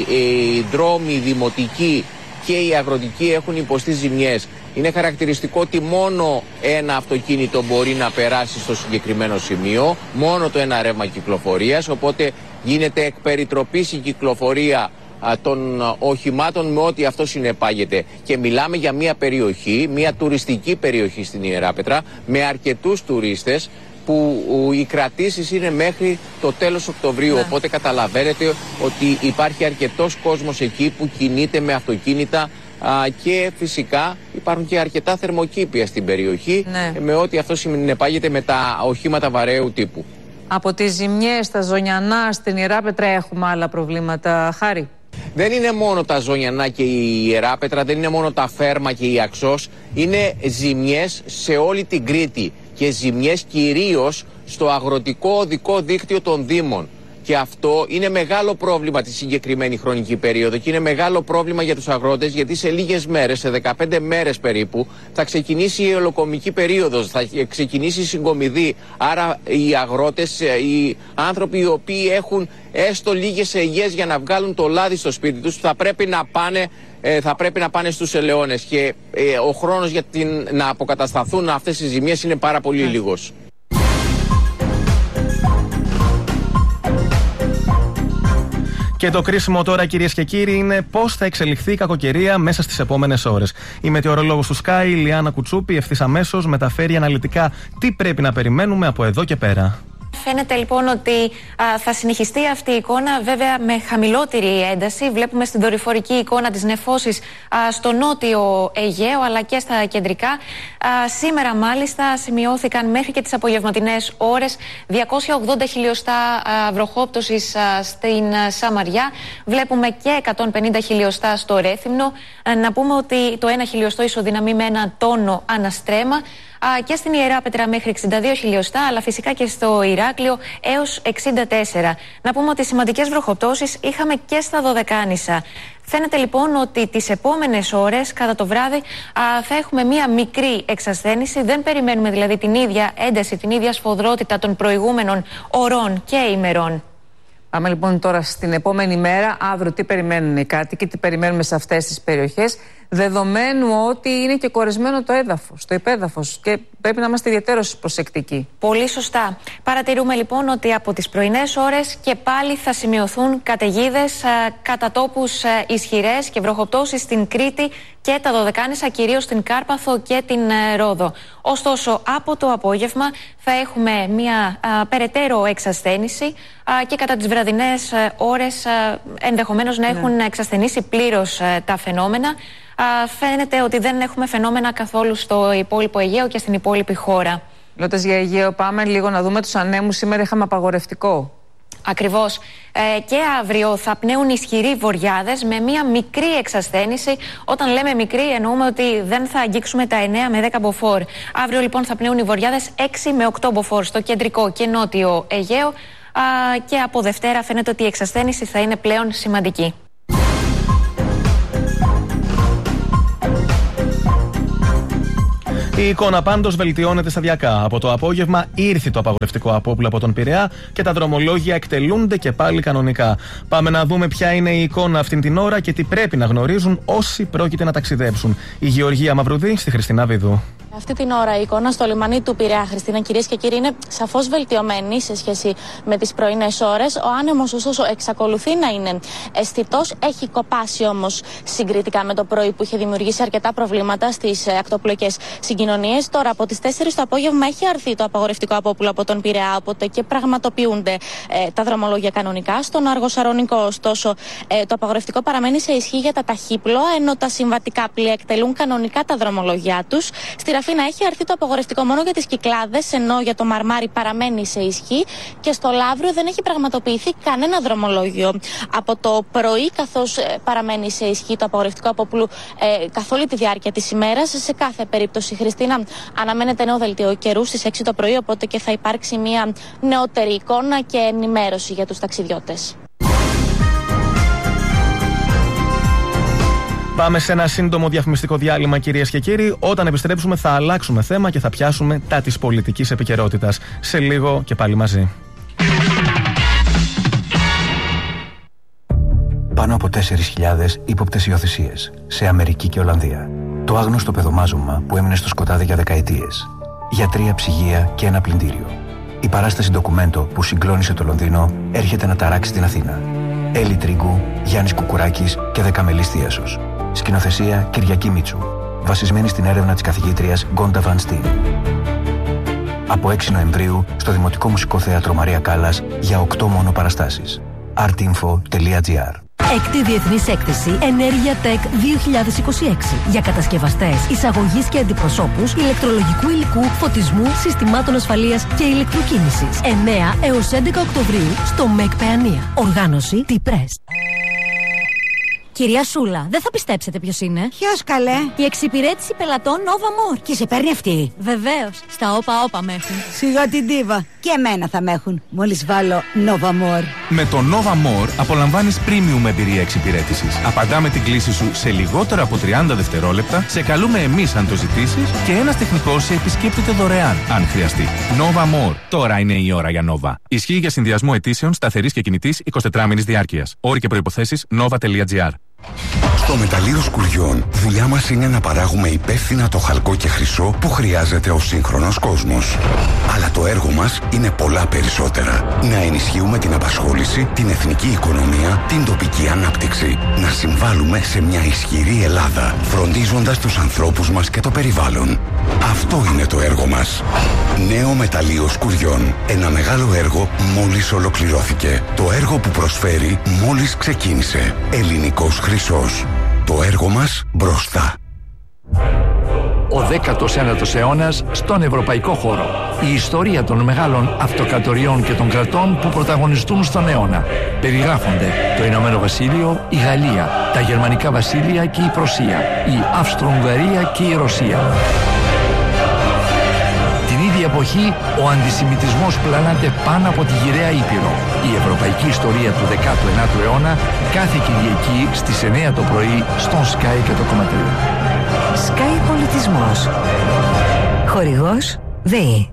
οι δρόμοι δημοτικοί και οι αγροτικοί έχουν υποστεί ζημιές. Είναι χαρακτηριστικό ότι μόνο ένα αυτοκίνητο μπορεί να περάσει στο συγκεκριμένο σημείο, μόνο το ένα ρεύμα κυκλοφορίας, οπότε γίνεται εκ περιτροπής η κυκλοφορία των οχημάτων με ό,τι αυτό συνεπάγεται. Και μιλάμε για μια περιοχή, μια τουριστική περιοχή στην Ιεράπετρα, με αρκετούς τουρίστες, που οι κρατήσεις είναι μέχρι το τέλος Οκτωβρίου. Οπότε καταλαβαίνετε ότι υπάρχει αρκετός κόσμος εκεί που κινείται με αυτοκίνητα και φυσικά υπάρχουν και αρκετά θερμοκήπια στην περιοχή, με ό,τι αυτό συνεπάγεται με τα οχήματα βαρέου τύπου. Από τις ζημιές στα Ζωνιανά στην Ιεράπετρα έχουμε άλλα προβλήματα, Χάρη? Δεν είναι μόνο τα Ζωνιανά και η Ιεράπετρα, δεν είναι μόνο τα Φέρμα και η Αξός, είναι ζημιές σε όλη την Κρήτη και ζημιές κυρίως στο αγροτικό οδικό δίκτυο των Δήμων. Και αυτό είναι μεγάλο πρόβλημα τη συγκεκριμένη χρονική περίοδο και είναι μεγάλο πρόβλημα για τους αγρότες, γιατί σε λίγες μέρες, σε 15 μέρες περίπου, θα ξεκινήσει η ολοκομική περίοδος, θα ξεκινήσει η συγκομιδή. Άρα οι αγρότες, οι άνθρωποι οι οποίοι έχουν έστω λίγες ελιές για να βγάλουν το λάδι στο σπίτι τους, θα πρέπει να πάνε στους ελαιώνες, και ο χρόνος για να αποκατασταθούν αυτές οι ζημιές είναι πάρα πολύ λίγος. Και το κρίσιμο τώρα, κυρίες και κύριοι, είναι πώς θα εξελιχθεί η κακοκαιρία μέσα στις επόμενες ώρες. Η μετεωρολόγος του Sky, η Λιάννα Κουτσούπη, ευθύς αμέσως μεταφέρει αναλυτικά τι πρέπει να περιμένουμε από εδώ και πέρα. Φαίνεται λοιπόν ότι θα συνεχιστεί αυτή η εικόνα, βέβαια με χαμηλότερη ένταση. Βλέπουμε στην δορυφορική εικόνα τις νεφώσεις στο νότιο Αιγαίο αλλά και στα κεντρικά. Σήμερα μάλιστα σημειώθηκαν μέχρι και τις απογευματινές ώρες 280 χιλιοστά βροχόπτωσης στην Σαμαριά. Βλέπουμε και 150 χιλιοστά στο Ρέθυμνο. Να πούμε ότι το 1 χιλιοστό ισοδυναμεί με 1 τόνο αναστρέμα. Και στην Ιεράπετρα μέχρι 62 χιλιοστά, αλλά φυσικά και στο Ηράκλειο έως 64. Να πούμε ότι σημαντικές βροχοπτώσεις είχαμε και στα Δωδεκάνησα. Φαίνεται λοιπόν ότι τις επόμενες ώρες, κατά το βράδυ, θα έχουμε μία μικρή εξασθένηση. Δεν περιμένουμε δηλαδή την ίδια ένταση, την ίδια σφοδρότητα των προηγούμενων ωρών και ημερών. Πάμε λοιπόν τώρα στην επόμενη μέρα. Αύριο τι περιμένουν οι κάτοικοι, τι περιμένουμε σε αυτές τις περιοχές, δεδομένου ότι είναι και κορεσμένο το έδαφος, το υπέδαφος, και πρέπει να είμαστε ιδιαίτερως προσεκτικοί. Πολύ σωστά. Παρατηρούμε λοιπόν ότι από τις πρωινές ώρες και πάλι θα σημειωθούν καταιγίδες, κατά τόπους ισχυρές και βροχοπτώσεις στην Κρήτη και τα Δωδεκάνησα, κυρίως στην Κάρπαθο και την Ρόδο. Ωστόσο, από το απόγευμα θα έχουμε μια περαιτέρω εξασθένηση και κατά τις βραδινές ώρες ενδεχομένως να έχουν εξασθενήσει πλήρως τα φαινόμενα. Φαίνεται ότι δεν έχουμε φαινόμενα καθόλου στο υπόλοιπο Αιγαίο και στην υπόλοιπη χώρα. Μιλώντας για Αιγαίο, πάμε λίγο να δούμε τους ανέμους. Σήμερα είχαμε απαγορευτικό. Ακριβώς. Και αύριο θα πνέουν ισχυροί βορειάδες με μία μικρή εξασθένηση. Όταν λέμε μικρή, εννοούμε ότι δεν θα αγγίξουμε τα 9 με 10 μποφόρ. Αύριο λοιπόν θα πνέουν οι βορειάδες 6 με 8 μποφόρ στο κεντρικό και νότιο Αιγαίο. Και από Δευτέρα φαίνεται ότι η εξασθένηση θα είναι πλέον σημαντική. Η εικόνα πάντως βελτιώνεται σταδιακά. Από το απόγευμα ήρθε το απαγορευτικό απόπουλο από τον Πειραιά και τα δρομολόγια εκτελούνται και πάλι κανονικά. Πάμε να δούμε ποια είναι η εικόνα αυτήν την ώρα και τι πρέπει να γνωρίζουν όσοι πρόκειται να ταξιδέψουν. Η Γεωργία Μαυρουδή στη Χριστίνα Βίδου. Αυτή την ώρα η εικόνα στο λιμανί του Πειραιά, Χριστίνα, κυρίες και κύριοι, είναι σαφώς βελτιωμένη σε σχέση με τις πρωινές ώρες. Ο άνεμος, ωστόσο, εξακολουθεί να είναι αισθητός. Έχει κοπάσει όμως συγκριτικά με το πρωί που είχε δημιουργήσει αρκετά προβλήματα στις ακτοπλοϊκές συγκοινωνίες. Τώρα από τις 4 το απόγευμα έχει αρθεί το απαγορευτικό απόπουλο από τον Πειραιά, οπότε και πραγματοποιούνται τα δρομολόγια κανονικά. Στον Αργοσαρονικό, ωστόσο, το απαγορευτικό παραμένει σε ισχύ για τα ταχύπλοα, ενώ τα συμβατικά πλοία εκτελούν κανονικά τα δρομολόγια τους. Στη Ραφίνα έχει αρθεί το απαγορευτικό μόνο για τις Κυκλάδες, ενώ για το Μαρμάρι παραμένει σε ισχύ, και στο Λαύριο δεν έχει πραγματοποιηθεί κανένα δρομολόγιο από το πρωί, καθώς παραμένει σε ισχύ το απαγορευτικό απόπουλου καθ' όλη τη διάρκεια της ημέρας. Σε κάθε περίπτωση, Χριστίνα, αναμένεται νέο δελτίο καιρού στις 6 το πρωί, οπότε και θα υπάρξει μια νεότερη εικόνα και ενημέρωση για τους ταξιδιώτες. Πάμε σε ένα σύντομο διαφημιστικό διάλειμμα, κυρίες και κύριοι. Όταν επιστρέψουμε θα αλλάξουμε θέμα και θα πιάσουμε τα της πολιτικής επικαιρότητας. Σε λίγο και πάλι μαζί. Πάνω από 4.000 ύποπτες υιοθεσίες σε Αμερική και Ολλανδία. Το άγνωστο παιδομάζωμα που έμεινε στο σκοτάδι για δεκαετίες. Γιατρία, ψυγεία και ένα πλυντήριο. Η παράσταση ντοκουμέντο που συγκλώνησε το Λονδίνο έρχεται να ταράξει την Αθήνα. Έλλη Τρίγκου, Γιάννης Κουκουράκης και Δεκαμελής Θίασος. Σκηνοθεσία Κυριακή Μίτσου. Βασισμένη στην έρευνα της καθηγήτριας Γκόντα Βαν Στιν. Από 6 Νοεμβρίου στο Δημοτικό Μουσικό Θέατρο Μαρία Κάλλας για 8 μόνο παραστάσεις. artinfo.gr. Έκτη Διεθνής Έκθεση Ενέργεια Tech 2026 για κατασκευαστές, εισαγωγής και αντιπροσώπους ηλεκτρολογικού υλικού, φωτισμού, συστημάτων ασφαλείας και ηλεκτροκίνησης. 9 έως 11 Οκτωβρίου στο ΜΕΚ Παιανία. Οργάνωση T-Press. Κυρία Σούλα, δεν θα πιστέψετε ποιος είναι. Ποιος, καλέ? Η εξυπηρέτηση πελατών Nova More. Και σε παίρνει αυτή? Βεβαίως. Στα όπα με έχουν. Σιγά την τίβα. Και εμένα θα με έχουν. Μόλις βάλω Nova More. Με το Nova More απολαμβάνεις premium εμπειρία εξυπηρέτησης. Απαντάμε την κλήση σου σε λιγότερο από 30 δευτερόλεπτα. Σε καλούμε εμείς αν το ζητήσεις. Και ένας τεχνικός σε επισκέπτεται δωρεάν αν χρειαστεί. Nova More. Τώρα είναι η ώρα για Nova. Ισχύει για συνδυασμό αιτήσεων σταθερής και κινητής 24 μήνης διάρκειας. Όροι και προϋποθέσεις nova.gr. Στο Μεταλλείο Σκουριών, δουλειά μας είναι να παράγουμε υπεύθυνα το χαλκό και χρυσό που χρειάζεται ο σύγχρονος κόσμος. Αλλά το έργο μας είναι πολλά περισσότερα. Να ενισχύουμε την απασχόληση, την εθνική οικονομία, την τοπική ανάπτυξη. Να συμβάλλουμε σε μια ισχυρή Ελλάδα, φροντίζοντας τους ανθρώπους μας και το περιβάλλον. Αυτό είναι το έργο μας. Νέο Μεταλλείο Σκουριών. Ένα μεγάλο έργο μόλις ολοκληρώθηκε. Το έργο που προσφέρει μόλις ξεκίνησε. Ελληνικός χρυσός. Το έργο μας μπροστά. Ο 19ος αιώνας στον ευρωπαϊκό χώρο. Η ιστορία των μεγάλων αυτοκρατοριών και των κρατών που πρωταγωνιστούν στον αιώνα. Περιγράφονται το Ηνωμένο Βασίλειο, η Γαλλία, τα Γερμανικά Βασίλεια και η Πρωσία, η Αυστρο-Ουγγαρία και η Ρωσία. Την ίδια εποχή, ο αντισημιτισμός πλανάται πάνω από τη γυραιά Ήπειρο. Η ευρωπαϊκή ιστορία του 19ου αιώνα κάθε Κυριακή στις 9 το πρωί στον Sky και το κομματρίο. Sky Πολιτισμός. Χορηγός ΔΕΗ.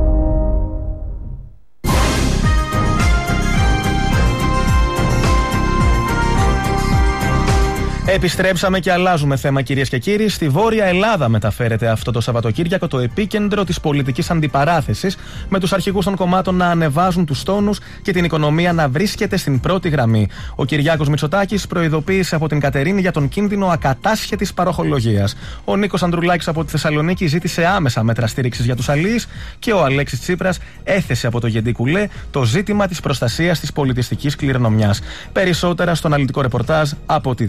Επιστρέψαμε και αλλάζουμε θέμα, κυρίες και κύριοι. Στη Βόρεια Ελλάδα μεταφέρεται αυτό το Σαββατοκύριακο το επίκεντρο της πολιτικής αντιπαράθεσης, με τους αρχηγούς των κομμάτων να ανεβάζουν τους τόνους και την οικονομία να βρίσκεται στην πρώτη γραμμή. Ο Κυριάκος Μητσοτάκης προειδοποίησε από την Κατερίνη για τον κίνδυνο ακατάσχετης παροχολογίας. Ο Νίκος Ανδρουλάκης από τη Θεσσαλονίκη ζήτησε άμεσα μέτρα στήριξης για τους αλλοίς και ο Αλέξης Τσίπρας έθεσε από το Γεντικουλέ το ζήτημα της προστασίας της πολιτιστικής κληρονομιάς. Περισσότερα στο αναλυτικό ρεπορτάζ από τη Δέσποινα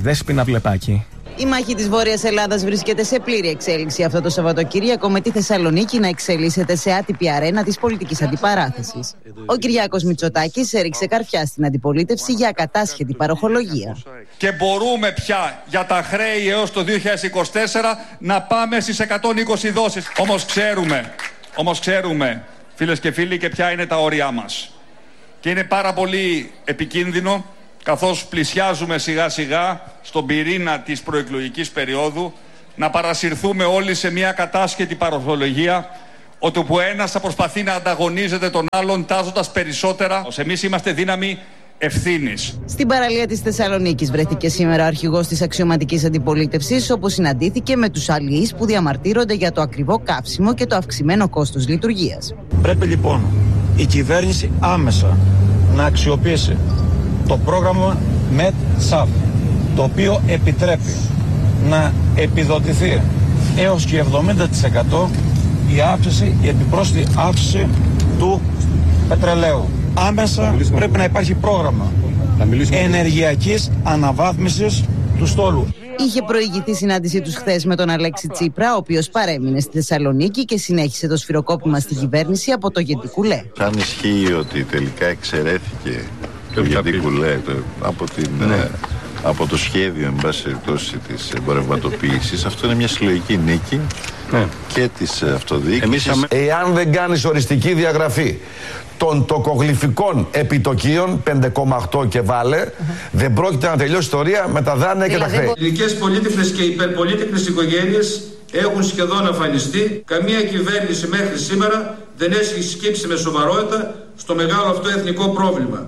Παυλεπάκη. Η μάχη της Βόρειας Ελλάδας βρίσκεται σε πλήρη εξέλιξη αυτό το Σαββατοκύριακο, με τη Θεσσαλονίκη να εξελίσσεται σε άτυπη αρένα της πολιτικής αντιπαράθεσης. Ο Κυριάκος Μητσοτάκης έριξε καρφιά στην αντιπολίτευση για ακατάσχετη παροχολογία. Και μπορούμε πια για τα χρέη έως το 2024 να πάμε στις 120 δόσεις. Όμως ξέρουμε, φίλες και φίλοι, και ποια είναι τα όρια μας. Και είναι πάρα πολύ επικίνδυνο, καθώς πλησιάζουμε σιγά σιγά στον πυρήνα της προεκλογικής περίοδου, να παρασυρθούμε όλοι σε μια κατάσχετη παροχολογία, όπου ένας θα προσπαθεί να ανταγωνίζεται τον άλλον τάζοντας περισσότερα. Εμείς είμαστε δύναμη ευθύνης. Στην παραλία της Θεσσαλονίκης βρέθηκε σήμερα ο αρχηγός της αξιωματικής αντιπολίτευσης, όπου συναντήθηκε με τους αλληλείς που διαμαρτύρονται για το ακριβό καύσιμο και το αυξημένο κόστος λειτουργίας. Πρέπει λοιπόν η κυβέρνηση άμεσα να αξιοποιήσει το πρόγραμμα ΜΕΤ-ΣΑΦ, το οποίο επιτρέπει να επιδοτηθεί έως και 70% η επιπρόσθετη αύξηση του πετρελαίου. Άμεσα πρέπει να υπάρχει πρόγραμμα ενεργειακής αναβάθμισης του στόλου. Είχε προηγηθεί συνάντησή τους χθες με τον Αλέξη Τσίπρα, ο οποίος παρέμεινε στη Θεσσαλονίκη και συνέχισε το σφυροκόπημα στην κυβέρνηση από το Γεντή Κουλέ. Αν ισχύει ότι τελικά εξαιρέθηκε το Γεντή Κουλέ από το σχέδιο, εν πάση περιπτώσει, της εμπορευματοποίησης, αυτό είναι μια συλλογική νίκη και της αυτοδιοίκησης. Εάν δεν κάνεις οριστική διαγραφή των τοκογλυφικών επιτοκίων 5,8 και βάλε, δεν πρόκειται να τελειώσει η ιστορία με τα δάνεια και τα χρέη. Οι ειδικές πολύτεχνες και υπερπολίτεχνες οικογένειες έχουν σχεδόν αφανιστεί. Καμία κυβέρνηση μέχρι σήμερα δεν έχει σκύψει με σοβαρότητα στο μεγάλο αυτό εθνικό πρόβλημα.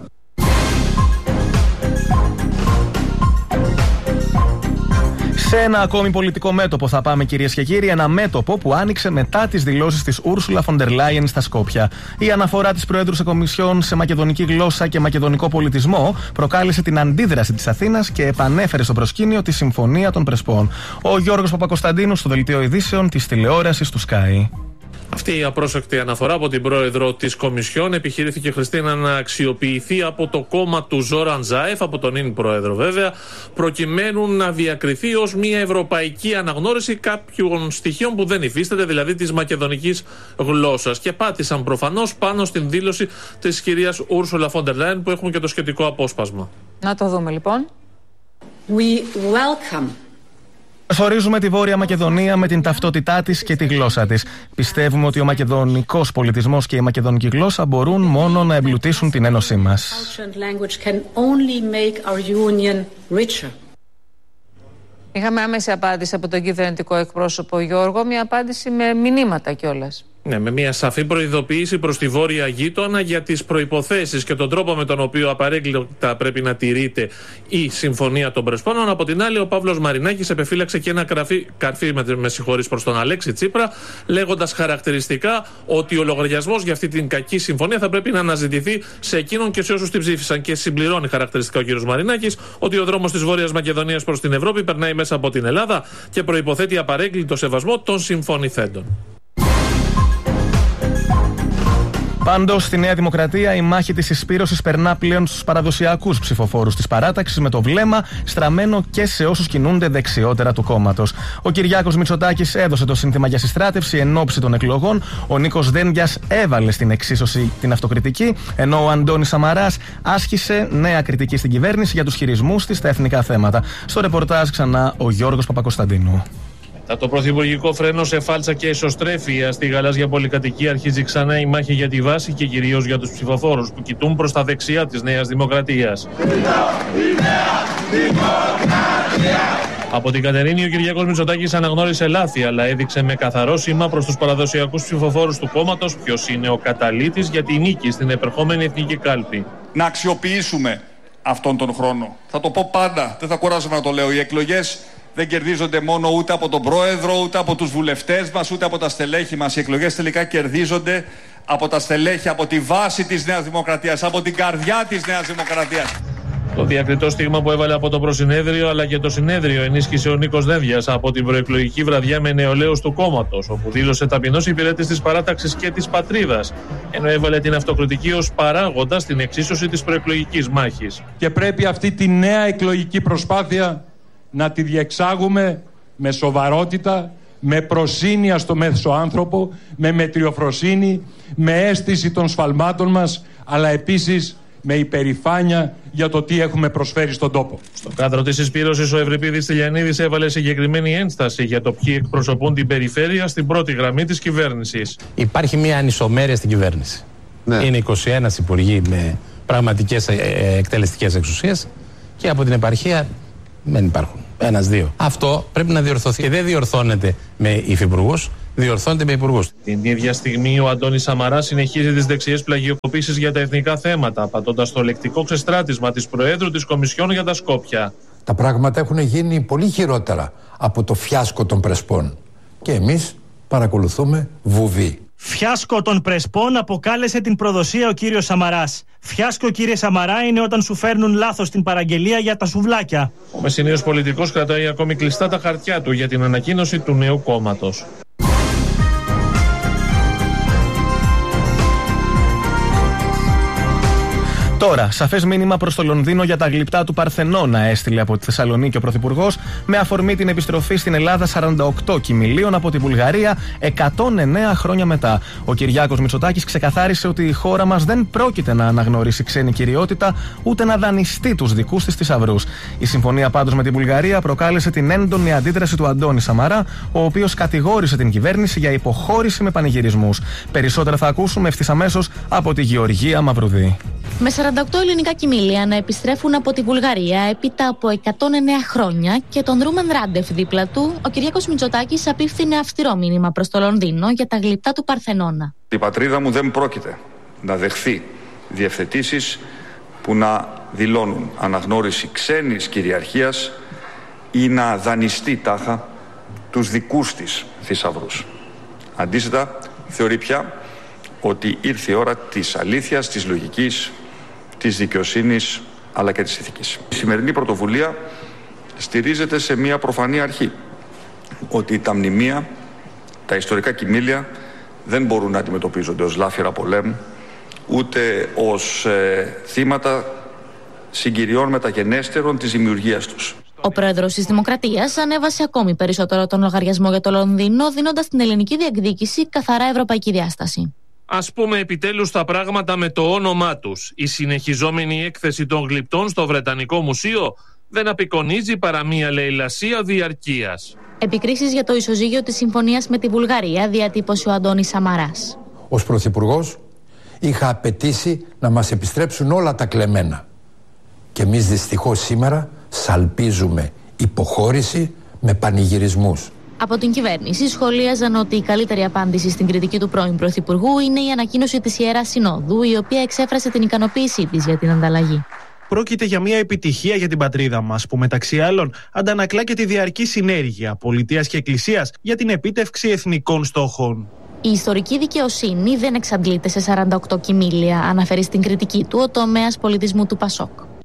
Σε ένα ακόμη πολιτικό μέτωπο θα πάμε, κυρίες και κύριοι, ένα μέτωπο που άνοιξε μετά τις δηλώσεις της Ούρσουλα Φοντερ Λάιεν στα Σκόπια. Η αναφορά της Προέδρου σε Κομισιόν σε μακεδονική γλώσσα και μακεδονικό πολιτισμό προκάλεσε την αντίδραση της Αθήνας και επανέφερε στο προσκήνιο τη Συμφωνία των Πρεσπών. Ο Γιώργος Παπακοσταντίνου στο δελτίο ειδήσεων της τηλεόρασης του Sky. Αυτή η απρόσεκτη αναφορά από την πρόεδρο της Κομισιόν επιχειρήθηκε, Χριστίνα, να αξιοποιηθεί από το κόμμα του Ζόραν Ζάεφ, από τον ίν πρόεδρο βέβαια, προκειμένου να διακριθεί ως μια ευρωπαϊκή αναγνώριση κάποιων στοιχείων που δεν υφίσταται, δηλαδή της μακεδονικής γλώσσας. Και πάτησαν προφανώς πάνω στην δήλωση της κυρίας Ούρσουλα Φοντερ Λάιεν, που έχουμε και το σχετικό απόσπασμα. Να το δούμε λοιπόν. We welcome. Ορίζουμε τη Βόρεια Μακεδονία με την ταυτότητά της και τη γλώσσα της. Πιστεύουμε ότι ο μακεδονικός πολιτισμός και η μακεδονική γλώσσα μπορούν μόνο να εμπλουτίσουν την ένωσή μας. Είχαμε άμεση απάντηση από τον κυβερνητικό εκπρόσωπο Γιώργο, μια απάντηση με μηνύματα κιόλας. Ναι, με μια σαφή προειδοποίηση προς τη βόρεια γείτονα για τις προϋποθέσεις και τον τρόπο με τον οποίο απαρέγκλητα πρέπει να τηρείται η Συμφωνία των Πρεσπών. Από την άλλη, ο Παύλος Μαρινάκης επεφύλαξε και ένα καρφί προς τον Αλέξη Τσίπρα, λέγοντας χαρακτηριστικά ότι ο λογαριασμός για αυτή την κακή συμφωνία θα πρέπει να αναζητηθεί σε εκείνον και σε όσους την ψήφισαν. Και συμπληρώνει χαρακτηριστικά ο κ. Μαρινάκης ότι ο δρόμος της Βόρειας Μακεδονίας προς την Ευρώπη περνάει μέσα από την Ελλάδα και προϋποθέτει απαρέγκλητο σεβασμό των συμφωνηθέντων. Πάντως, στη Νέα Δημοκρατία η μάχη της συσπήρωσης περνά πλέον στους παραδοσιακούς ψηφοφόρους της παράταξης, με το βλέμμα στραμμένο και σε όσους κινούνται δεξιότερα του κόμματος. Ο Κυριάκος Μητσοτάκης έδωσε το σύνθημα για συστράτευση εν ώψη των εκλογών. Ο Νίκος Δένδιας έβαλε στην εξίσωση την αυτοκριτική, ενώ ο Αντώνης Σαμαράς άσκησε νέα κριτική στην κυβέρνηση για τους χειρισμούς της στα εθνικά θέματα. Στο ρεπορτάζ ξανά ο Γιώργος Παπακοσταντίνου. Το πρωθυπουργικό φρένο σε φάλτσα και εσωστρέφεια στη γαλάζια πολυκατοικία αρχίζει ξανά η μάχη για τη βάση και κυρίως για τους ψηφοφόρους που κοιτούν προς τα δεξιά της Νέας Δημοκρατίας. Από την Κατερίνη ο Κυριάκος Μητσοτάκης αναγνώρισε λάθη, αλλά έδειξε με καθαρό σήμα προς τους παραδοσιακούς ψηφοφόρους του κόμματος ποιος είναι ο καταλήτης για τη νίκη στην επερχόμενη εθνική κάλπη. Να αξιοποιήσουμε αυτόν τον χρόνο. Θα το πω πάντα, δεν θα κουράζομαι να το λέω. Οι εκλογές δεν κερδίζονται μόνο ούτε από τον πρόεδρο, ούτε από τους βουλευτές μας, ούτε από τα στελέχη μας. Οι εκλογές τελικά κερδίζονται από τα στελέχη, από τη βάση της Νέας Δημοκρατίας, από την καρδιά της Νέας Δημοκρατίας. Το διακριτό στίγμα που έβαλε από το προσυνέδριο αλλά και το συνέδριο ενίσχυσε ο Νίκος Δένδιας από την προεκλογική βραδιά με νεολαίους του κόμματος, όπου δήλωσε ταπεινός υπηρέτης της παράταξης και της πατρίδας, ενώ έβαλε την αυτοκριτική ως παράγοντα στην εξίσωση της προεκλογικής μάχης. Και πρέπει αυτή τη νέα εκλογική προσπάθεια να τη διεξάγουμε με σοβαρότητα, με προσήνεια στο μέσο άνθρωπο, με μετριοφροσύνη, με αίσθηση των σφαλμάτων μας, αλλά επίσης με υπερηφάνεια για το τι έχουμε προσφέρει στον τόπο. Στο κάδρο της συσπήρωσης, ο Ευρυπίδης Τηλιανίδης έβαλε συγκεκριμένη ένσταση για το ποιοι εκπροσωπούν την περιφέρεια στην πρώτη γραμμή της κυβέρνησης. Υπάρχει μια ανισομέρεια στην κυβέρνηση. Ναι. Είναι 21 υπουργοί με πραγματικές εκτελεστικές εξουσίες και από την επαρχία δεν υπάρχουν. Ένας-δύο. Αυτό πρέπει να διορθωθεί. Και δεν διορθώνεται με υφυπουργούς, διορθώνεται με υπουργούς. Την ίδια στιγμή, ο Αντώνης Σαμαράς συνεχίζει τις δεξιές πλαγιοποίησεις για τα εθνικά θέματα, απαντώντας το λεκτικό ξεστράτισμα της Προέδρου της Κομισιόν για τα Σκόπια. Τα πράγματα έχουν γίνει πολύ χειρότερα από το φιάσκο των Πρεσπών. Και εμείς παρακολουθούμε βουβή. Φιάσκο των Πρεσπών αποκάλεσε την προδοσία ο κύριος Σαμαράς. Φιάσκο, κύριε Σαμαρά, είναι όταν σου φέρνουν λάθος την παραγγελία για τα σουβλάκια. Ο μεσηνίος πολιτικός κρατάει ακόμη κλειστά τα χαρτιά του για την ανακοίνωση του νέου κόμματος. Τώρα, σαφές μήνυμα προς το Λονδίνο για τα γλυπτά του Παρθενώνα έστειλε από τη Θεσσαλονίκη ο Πρωθυπουργός με αφορμή την επιστροφή στην Ελλάδα 48 κοιμηλίων από τη Βουλγαρία 109 χρόνια μετά. Ο Κυριάκος Μητσοτάκης ξεκαθάρισε ότι η χώρα μας δεν πρόκειται να αναγνωρίσει ξένη κυριότητα ούτε να δανειστεί τους δικούς της θησαυρούς. Η συμφωνία πάντως με τη Βουλγαρία προκάλεσε την έντονη αντίδραση του Αντώνη Σαμαρά, ο οποίος κατηγόρησε την κυβέρνηση για υποχώρηση με πανηγυρισμούς. Περισσότερα θα ακούσουμε ευθύς αμέσως από τη Γεωργία Μαυρουδή. Με 48 ελληνικά κοιμήλια να επιστρέφουν από τη Βουλγαρία έπειτα από 109 χρόνια και τον Ρούμεν Ράντεφ δίπλα του, ο Κυριάκος Μητσοτάκης απίφθινε αυστηρό μήνυμα προς το Λονδίνο για τα γλυπτά του Παρθενώνα. Η πατρίδα μου δεν πρόκειται να δεχθεί διευθετήσεις που να δηλώνουν αναγνώριση ξένης κυριαρχίας ή να δανειστεί τάχα τους δικούς της θησαυρούς. Αντίθετα, θεωρεί πια ότι ήρθε η ώρα της αλήθειας, της λογικής, της δικαιοσύνης αλλά και της ηθικής. Η σημερινή πρωτοβουλία στηρίζεται σε μια προφανή αρχή, ότι τα μνημεία, τα ιστορικά κοιμήλια δεν μπορούν να αντιμετωπίζονται ως λάφυρα πολέμου, ούτε ως θύματα συγκυριών μεταγενέστερων της δημιουργίας τους. Ο πρόεδρος της Δημοκρατίας ανέβασε ακόμη περισσότερο τον λογαριασμό για το Λονδίνο, δίνοντας στην ελληνική διεκδίκηση καθαρά ευρωπαϊκή διάσταση. Ας πούμε επιτέλους τα πράγματα με το όνομά τους. Η συνεχιζόμενη έκθεση των γλυπτών στο Βρετανικό Μουσείο δεν απεικονίζει παρά μία λαιλασία διαρκείας. Επικρίσεις για το ισοζύγιο της συμφωνίας με τη Βουλγαρία διατύπωσε ο Αντώνης Σαμαράς. Ως Πρωθυπουργός είχα απαιτήσει να μας επιστρέψουν όλα τα κλεμμένα. Και εμείς δυστυχώς σήμερα σαλπίζουμε υποχώρηση με πανηγυρισμούς. Από την κυβέρνηση σχολίαζαν ότι η καλύτερη απάντηση στην κριτική του πρώην Πρωθυπουργού είναι η ανακοίνωση της Ιεράς Συνόδου, η οποία εξέφρασε την ικανοποίησή της για την ανταλλαγή. Πρόκειται για μια επιτυχία για την πατρίδα μας, που μεταξύ άλλων αντανακλά και τη διαρκή συνέργεια πολιτείας και εκκλησίας για την επίτευξη εθνικών στόχων. Η ιστορική δικαιοσύνη δεν εξαντλείται σε 48 κοιμήλια, αναφέρει στην κριτική του ο τομέας πολιτισμού του Πασόκ.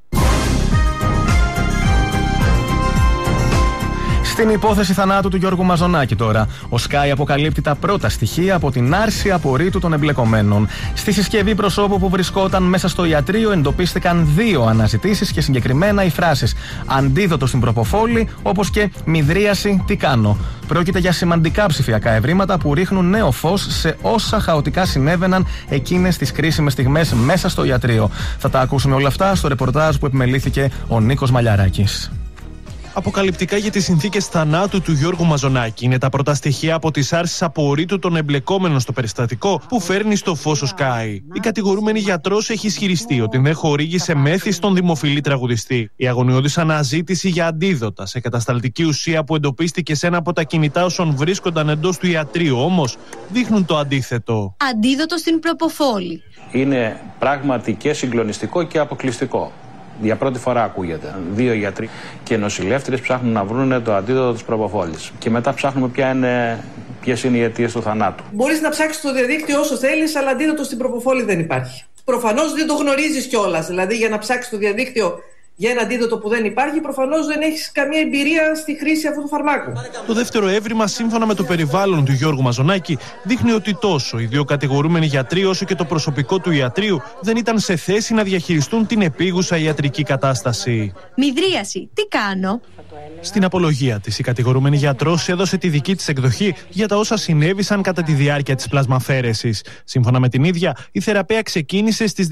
Στην υπόθεση θανάτου του Γιώργου Μαζονάκη τώρα, ο Sky αποκαλύπτει τα πρώτα στοιχεία από την άρση απορρίτου των εμπλεκομένων. Στη συσκευή προσώπου που βρισκόταν μέσα στο ιατρείο εντοπίστηκαν 2 αναζητήσεις και συγκεκριμένα οι φράσεις «Αντίδοτο στην προποφόλη» όπως και «Μυδρίαση, τι κάνω». Πρόκειται για σημαντικά ψηφιακά ευρήματα που ρίχνουν νέο φως σε όσα χαοτικά συνέβαιναν εκείνες τις κρίσιμες στιγμές μέσα στο ιατρείο. Θα τα ακούσουμε όλα αυτά στο ρεπορτάζ που επιμελήθηκε ο Νίκος Μαλιαράκης. Αποκαλυπτικά για τις συνθήκες θανάτου του Γιώργου Μαζονάκη είναι τα πρώτα στοιχεία από τις άρσεις απορρίτου των εμπλεκόμενων στο περιστατικό που φέρνει στο φως ο Sky. Η κατηγορούμενη γιατρός έχει ισχυριστεί ότι δεν χορήγησε μέθη στον δημοφιλή τραγουδιστή. Η αγωνιώδης αναζήτηση για αντίδοτα σε κατασταλτική ουσία που εντοπίστηκε σε ένα από τα κινητά όσων βρίσκονταν εντός του ιατρείου όμως δείχνουν το αντίθετο. Αντίδοτο στην προποφόλη. Είναι πράγματι και συγκλονιστικό και αποκλειστικό. Για πρώτη φορά ακούγεται. 2 γιατροί και νοσηλεύτριες ψάχνουν να βρουν το αντίδοτο της προποφόλης. Και μετά ψάχνουμε ποιες είναι οι αιτίες του θανάτου. Μπορείς να ψάξεις στο διαδίκτυο όσο θέλεις, αλλά αντίδοτο στην προποφόλη δεν υπάρχει. Προφανώς δεν το γνωρίζεις κιόλας. Δηλαδή, για να ψάξεις στο διαδίκτυο για ένα αντίδοτο που δεν υπάρχει, προφανώς δεν έχεις καμία εμπειρία στη χρήση αυτού του φαρμάκου. Το δεύτερο έβριμα, σύμφωνα με το περιβάλλον του Γιώργου Μαζονάκη, δείχνει ότι τόσο οι δύο κατηγορούμενοι γιατροί όσο και το προσωπικό του ιατρείου δεν ήταν σε θέση να διαχειριστούν την επίγουσα ιατρική κατάσταση. Μηδρίαση, τι κάνω? Στην απολογία της, η κατηγορούμενη γιατρός έδωσε τη δική της εκδοχή για τα όσα συνέβησαν κατά τη διάρκεια της πλασμαφέρεσης. Σύμφωνα με την ίδια, η θεραπεία ξεκίνησε στις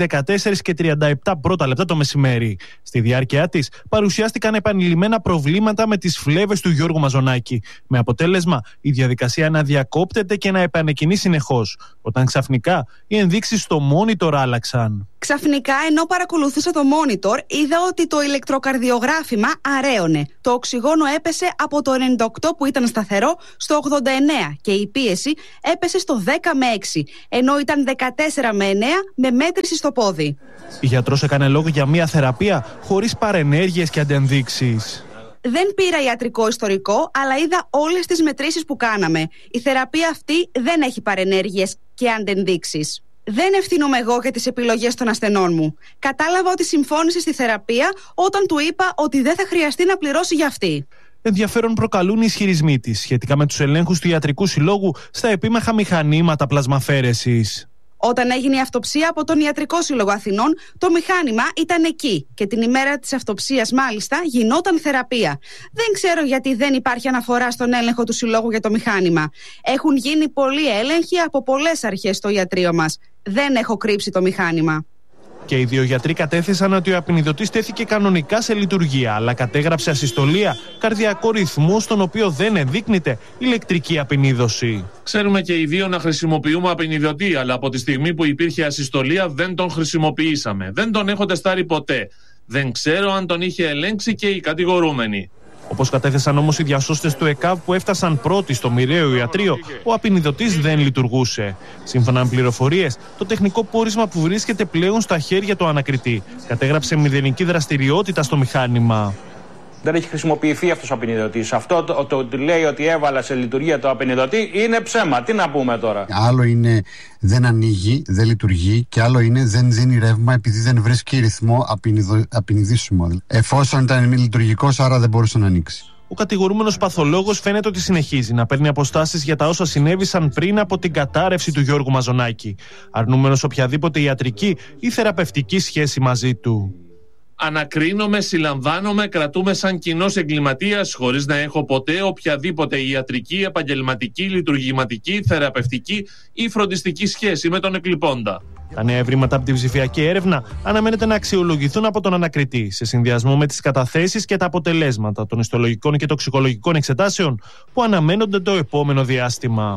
14:37 πρώτα λεπτά το μεσημέρι. Στη διάρκεια της παρουσιάστηκαν επανειλημμένα προβλήματα με τις φλέβες του Γιώργου Μαζονάκη, με αποτέλεσμα η διαδικασία να διακόπτεται και να επανεκκινεί συνεχώς, όταν ξαφνικά οι ενδείξεις στο monitor άλλαξαν. Ξαφνικά, ενώ παρακολουθούσα το monitor, είδα ότι το ηλεκτροκαρδιογράφημα αραίωνε. Το οξυγόνο έπεσε από το 98 που ήταν σταθερό στο 89 και η πίεση έπεσε στο 10 με 6, ενώ ήταν 14 με 9 με μέτρηση στο πόδι. Η γιατρός έκανε λόγο για μια θεραπεία χωρίς παρενέργειες και αντενδείξεις. Δεν πήρα ιατρικό ιστορικό, αλλά είδα όλες τις μετρήσεις που κάναμε. Η θεραπεία αυτή δεν έχει παρενέργειες και αντενδείξεις. Δεν ευθύνομαι εγώ για τις επιλογές των ασθενών μου. Κατάλαβα ότι συμφώνησε στη θεραπεία όταν του είπα ότι δεν θα χρειαστεί να πληρώσει για αυτή. Ενδιαφέρον προκαλούν οι ισχυρισμοί της σχετικά με τους ελέγχους του Ιατρικού Συλλόγου στα επίμαχα μηχανήματα πλασμαφέρεσης. Όταν έγινε η αυτοψία από τον Ιατρικό Σύλλογο Αθηνών, το μηχάνημα ήταν εκεί και την ημέρα της αυτοψίας μάλιστα γινόταν θεραπεία. Δεν ξέρω γιατί δεν υπάρχει αναφορά στον έλεγχο του Συλλόγου για το μηχάνημα. Έχουν γίνει πολλοί έλεγχοι από πολλές αρχές στο ιατρείο μας. Δεν έχω κρύψει το μηχάνημα. Και οι δύο γιατροί κατέθεσαν ότι ο απεινιδωτής τέθηκε κανονικά σε λειτουργία, αλλά κατέγραψε ασυστολία, καρδιακό ρυθμό, στον οποίο δεν ενδείκνυται ηλεκτρική απεινίδωση. Ξέρουμε και οι δύο να χρησιμοποιούμε απεινιδωτή, αλλά από τη στιγμή που υπήρχε ασυστολία δεν τον χρησιμοποιήσαμε. Δεν τον έχω τεστάρει ποτέ. Δεν ξέρω αν τον είχε ελέγξει και οι κατηγορούμενοι. Όπως κατέθεσαν όμως οι διασώστες του ΕΚΑΒ που έφτασαν πρώτοι στο μοιραίο ιατρείο, ο απεινιδωτής δεν λειτουργούσε. Σύμφωνα με πληροφορίες, το τεχνικό πόρισμα που βρίσκεται πλέον στα χέρια του ανακριτή κατέγραψε μηδενική δραστηριότητα στο μηχάνημα. Δεν έχει χρησιμοποιηθεί αυτός ο απεινιδωτής. Αυτό το λέει ότι έβαλα σε λειτουργία το απεινιδωτή είναι ψέμα. Τι να πούμε τώρα. Άλλο είναι δεν ανοίγει, δεν λειτουργεί, και άλλο είναι δεν δίνει ρεύμα επειδή δεν βρίσκει ρυθμό απεινιδίσιμο. Εφόσον ήταν μη λειτουργικός, άρα δεν μπορούσε να ανοίξει. Ο κατηγορούμενος παθολόγος φαίνεται ότι συνεχίζει να παίρνει αποστάσεις για τα όσα συνέβησαν πριν από την κατάρρευση του Γιώργου Μαζονάκη, αρνούμενος οποιαδήποτε ιατρική ή θεραπευτική σχέση μαζί του. Ανακρίνομαι, συλλαμβάνομαι, κρατούμε σαν κοινός εγκληματίας χωρίς να έχω ποτέ οποιαδήποτε ιατρική, επαγγελματική, λειτουργηματική, θεραπευτική ή φροντιστική σχέση με τον εκλειπώντα. Τα νέα ευρήματα από την ψηφιακή έρευνα αναμένεται να αξιολογηθούν από τον ανακριτή σε συνδυασμό με τις καταθέσεις και τα αποτελέσματα των ιστολογικών και τοξικολογικών εξετάσεων που αναμένονται το επόμενο διάστημα.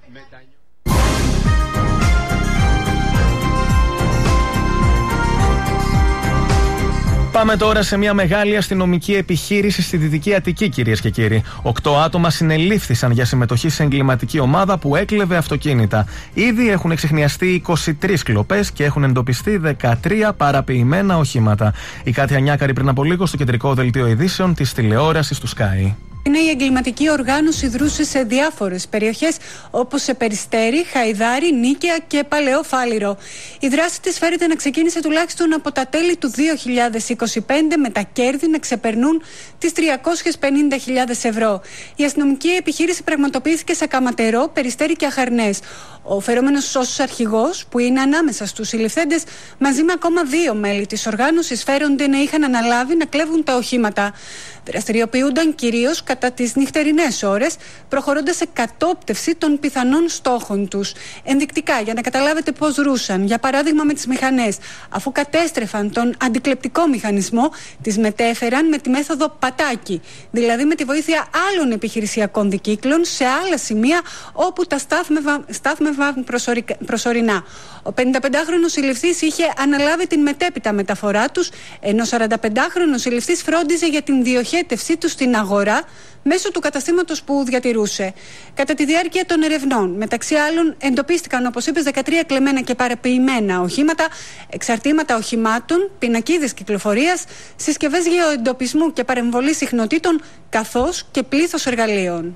Πάμε τώρα σε μια μεγάλη αστυνομική επιχείρηση στη Δυτική Αττική, κυρίες και κύριοι. 8 άτομα συνελήφθησαν για συμμετοχή σε εγκληματική ομάδα που έκλεβε αυτοκίνητα. Ήδη έχουν εξιχνιαστεί 23 κλοπές και έχουν εντοπιστεί 13 παραποιημένα οχήματα. Η Κάτια Νιάκαρη πριν από λίγο στο κεντρικό δελτίο ειδήσεων της τηλεόρασης του Sky. Είναι η εγκληματική οργάνωση δρούσε σε διάφορες περιοχές όπως σε Περιστέρι, Χαϊδάρι, Νίκαια και Παλαιό Φάληρο. Η δράση της φέρεται να ξεκίνησε τουλάχιστον από τα τέλη του 2025 με τα κέρδη να ξεπερνούν τις 350.000 ευρώ. Η αστυνομική επιχείρηση πραγματοποιήθηκε σε Καματερό, Περιστέρι και Αχαρνές. Ο φερόμενος σώσος αρχηγός, που είναι ανάμεσα στους συλληφθέντες, μαζί με ακόμα 2 μέλη της οργάνωσης, φέρονται να είχαν αναλάβει να κλέβουν τα οχήματα. Δραστηριοποιούνταν κυρίως κατά τις νυχτερινές ώρες, προχωρώντας σε κατόπτευση των πιθανών στόχων τους. Ενδεικτικά, για να καταλάβετε πώς δρούσαν, για παράδειγμα με τις μηχανές, αφού κατέστρεφαν τον αντικλεπτικό μηχανισμό, τις μετέφεραν με τη μέθοδο πατάκι, δηλαδή με τη βοήθεια άλλων επιχειρησιακών δικύκλων σε άλλα σημεία όπου τα στάθμευαν προσωρινά. Ο 55χρονος συλληφθής είχε αναλάβει την μετέπειτα μεταφορά τους, ενώ ο 45χρονος συλληφθής φρόντιζε για την διοχέτευσή τους στην αγορά μέσω του καταστήματος που διατηρούσε. Κατά τη διάρκεια των ερευνών, μεταξύ άλλων, εντοπίστηκαν, όπως είπες, 13 κλεμμένα και παραποιημένα οχήματα, εξαρτήματα οχημάτων, πινακίδες κυκλοφορίας, συσκευές γεωεντοπισμού και παρεμβολής συχνοτήτων, καθώς και πλήθος εργαλείων.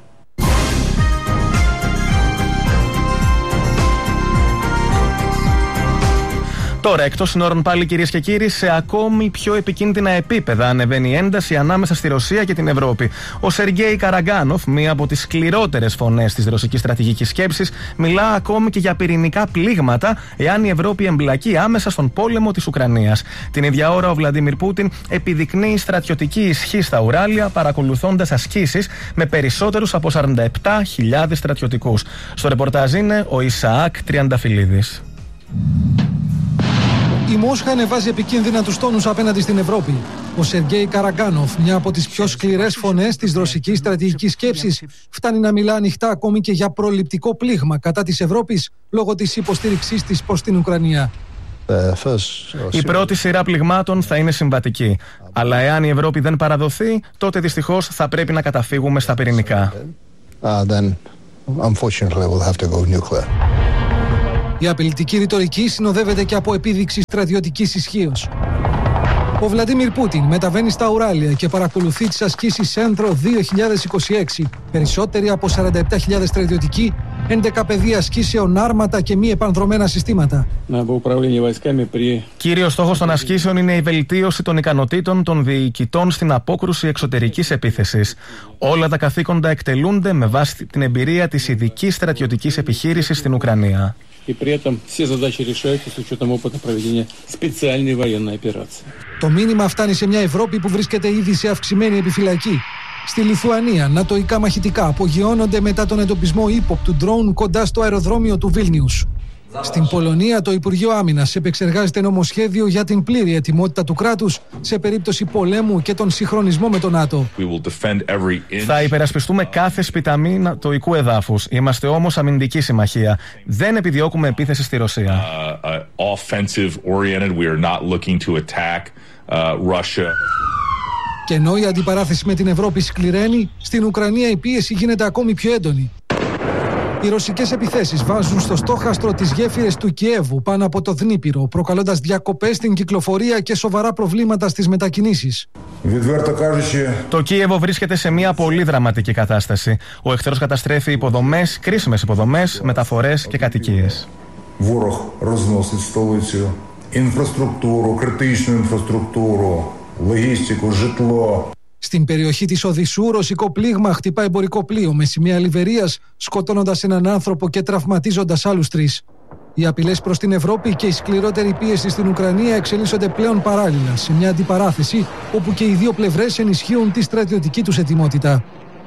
Τώρα, εκτός συνόρων πάλι, κυρίες και κύριοι, σε ακόμη πιο επικίνδυνα επίπεδα ανεβαίνει η ένταση ανάμεσα στη Ρωσία και την Ευρώπη. Ο Σεργέη Καραγκάνοφ, μία από τις σκληρότερες φωνές της ρωσικής στρατηγικής σκέψης, μιλά ακόμη και για πυρηνικά πλήγματα εάν η Ευρώπη εμπλακεί άμεσα στον πόλεμο της Ουκρανίας. Την ίδια ώρα, ο Βλαντίμιρ Πούτιν επιδεικνύει στρατιωτική ισχύ στα Ουράλια, παρακολουθώντας ασκήσεις με περισσότερους από 47.000 στρατιωτικούς. Στο ρεπορτάζ είναι ο Ισαάκ Τριανταφυλλίδης. Η Μόσχα ανεβάζει επικίνδυνα τους τόνους απέναντι στην Ευρώπη. Ο Σεργέη Καραγκάνοφ, μια από τις πιο σκληρές φωνές της ρωσικής στρατηγικής σκέψης, φτάνει να μιλά ανοιχτά ακόμη και για προληπτικό πλήγμα κατά της Ευρώπης λόγω της υποστήριξής της προς την Ουκρανία. Η πρώτη σειρά πληγμάτων θα είναι συμβατική. Αλλά εάν η Ευρώπη δεν παραδοθεί, τότε δυστυχώς θα πρέπει να καταφύγουμε στα πυρηνικά. Η απειλητική ρητορική συνοδεύεται και από επίδειξη στρατιωτικής ισχύως. Ο Βλαντίμιρ Πούτιν μεταβαίνει στα Ουράλια και παρακολουθεί τις ασκήσεις Σέντρο 2026. Περισσότεροι από 47.000 στρατιωτικοί, 11 πεδία ασκήσεων, άρματα και μη επανδρομένα συστήματα. Κύριος στόχος των ασκήσεων είναι η βελτίωση των ικανοτήτων των διοικητών στην απόκρουση εξωτερικής επίθεσης. Όλα τα καθήκοντα εκτελούνται με βάση την εμπειρία της ειδικής στρατιωτικής επιχείρησης στην Ουκρανία. Το μήνυμα φτάνει σε μια Ευρώπη που βρίσκεται ήδη σε αυξημένη επιφυλακή. Στη Λιθουανία, νατοϊκά μαχητικά απογειώνονται μετά τον εντοπισμό ύποπτου ντρόουν κοντά στο αεροδρόμιο του Βίλνιους. Στην Πολωνία, το Υπουργείο Άμυνας επεξεργάζεται νομοσχέδιο για την πλήρη ετοιμότητα του κράτους σε περίπτωση πολέμου και τον συγχρονισμό με τον ΝΑΤΟ. Θα υπερασπιστούμε κάθε σπιταμή νατοϊκού εδάφους. Είμαστε όμως αμυντική συμμαχία. Δεν επιδιώκουμε επίθεση στη Ρωσία. Και ενώ η αντιπαράθεση με την Ευρώπη σκληραίνει, στην Ουκρανία η πίεση γίνεται ακόμη πιο έντονη. Οι ρωσικές επιθέσεις βάζουν στο στόχαστρο τις γέφυρες του Κιέβου πάνω από το Δνίπηρο, προκαλώντας διακοπές στην κυκλοφορία και σοβαρά προβλήματα στις μετακινήσεις. Το Κίεβο βρίσκεται σε μια πολύ δραματική κατάσταση. Ο εχθρός καταστρέφει υποδομές, κρίσιμες υποδομές, μεταφορές και κατοικίες. Λογιστικού, ζητλό. Στην περιοχή της Οδυσσού, ρωσικό πλήγμα χτυπά εμπορικό πλοίο με σημαία Λιβερίας, σκοτώνοντας έναν άνθρωπο και τραυματίζοντας άλλους 3. Οι απειλές προς την Ευρώπη και η σκληρότερη πίεση στην Ουκρανία εξελίσσονται πλέον παράλληλα σε μια αντιπαράθεση όπου και οι δύο πλευρές ενισχύουν τη στρατιωτική τους ετοιμότητα.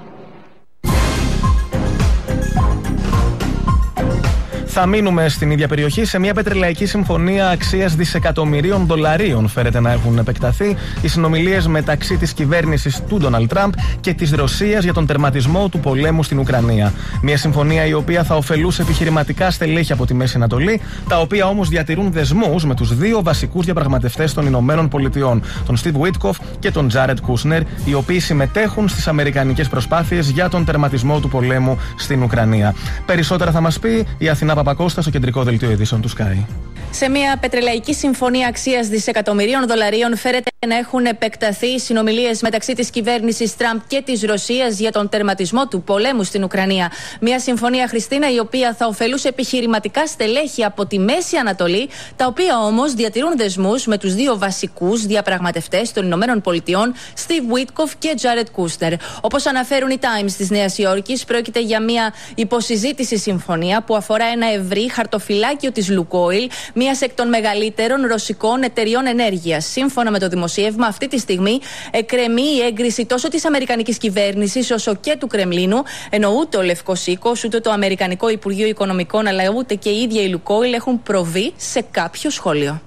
Θα μείνουμε στην ίδια περιοχή. Σε μια πετρελαϊκή συμφωνία αξίας δισεκατομμυρίων δολαρίων φέρεται να έχουν επεκταθεί οι συνομιλίες μεταξύ της κυβέρνησης του Ντόναλντ Τραμπ και της Ρωσίας για τον τερματισμό του πολέμου στην Ουκρανία. Μια συμφωνία η οποία θα ωφελούσε επιχειρηματικά στελέχη από τη Μέση Ανατολή, τα οποία όμως διατηρούν δεσμούς με τους δύο βασικούς διαπραγματευτές των Ηνωμένων Πολιτειών, τον Στιβ Βίτκοφ και τον Τζάρετ Κούσνερ, οι οποίοι συμμετέχουν στις αμερικανικές προσπάθειες για τον τερματισμό του πολέμου στην Ουκρανία. Περισσότερα θα μας πει η Αθηνά Παπακώστα στο κεντρικό δελτίο ειδήσεων του Sky. Σε μια πετρελαϊκή συμφωνία αξίας δισεκατομμυρίων δολαρίων φέρεται να έχουν επεκταθεί οι συνομιλίες μεταξύ της κυβέρνησης Τραμπ και της Ρωσίας για τον τερματισμό του πολέμου στην Ουκρανία. Μια συμφωνία, Χριστίνα, η οποία θα ωφελούσε επιχειρηματικά στελέχη από τη Μέση Ανατολή, τα οποία όμως διατηρούν δεσμούς με τους δύο βασικούς διαπραγματευτές των Ηνωμένων Πολιτειών, Στιβ Βίτκοφ και Τζάρετ Κούσνερ. Όπως αναφέρουν οι Times της Νέας Υόρκης, πρόκειται για μια υποσυζήτηση συμφωνία που αφορά ένα ευρύ χαρτοφυλάκιο της Λουκόιλ, μίας εκ των μεγαλύτερων ρωσικών εταιριών ενέργειας. Σύμφωνα με το δημοσίευμα, αυτή τη στιγμή εκκρεμεί η έγκριση τόσο της αμερικανικής κυβέρνησης όσο και του Κρεμλίνου, ενώ ούτε ο Λευκός Οίκος, ούτε το Αμερικανικό Υπουργείο Οικονομικών, αλλά ούτε και η ίδια η Λουκόιλ έχουν προβεί σε κάποιο σχόλιο.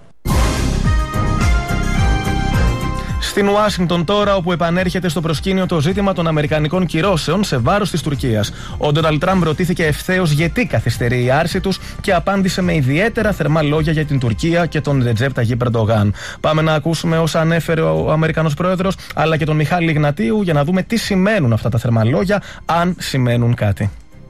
Στην Ουάσιγκτον τώρα, όπου επανέρχεται στο προσκήνιο το ζήτημα των αμερικανικών κυρώσεων σε βάρος της Τουρκίας. Ο Ντόναλντ Τραμπ ρωτήθηκε ευθέως γιατί καθυστερεί η άρση τους και απάντησε με ιδιαίτερα θερμά λόγια για την Τουρκία και τον Ρετζέπ Ταγίπ Ερντογάν. Πάμε να ακούσουμε όσα ανέφερε ο Αμερικανός Πρόεδρος, αλλά και τον Μιχάλη Ιγνατίου, για να δούμε τι σημαίνουν αυτά τα θερμά λόγια, αν σημαίνουν κάτι.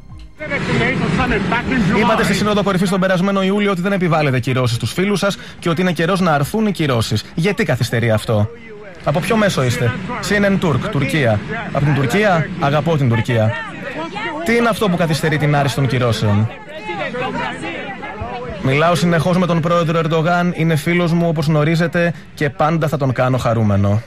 Είπατε στη Σύνοδο Κορυφής τον περασμένο Ιούλιο ότι δεν επιβάλλετε κυρώσεις στους φίλους σας και ότι είναι καιρός να αρθούν οι κυρώσεις. Γιατί καθυστερεί αυτό? Από ποιο μέσο είστε? CNN Turk, Τουρκία. Από την Τουρκία, αγαπώ την Τουρκία. Τι είναι αυτό που καθυστερεί την άρση των κυρώσεων? Μιλάω συνεχώς με τον πρόεδρο Ερντογάν, είναι φίλος μου όπως γνωρίζετε και πάντα θα τον κάνω χαρούμενο.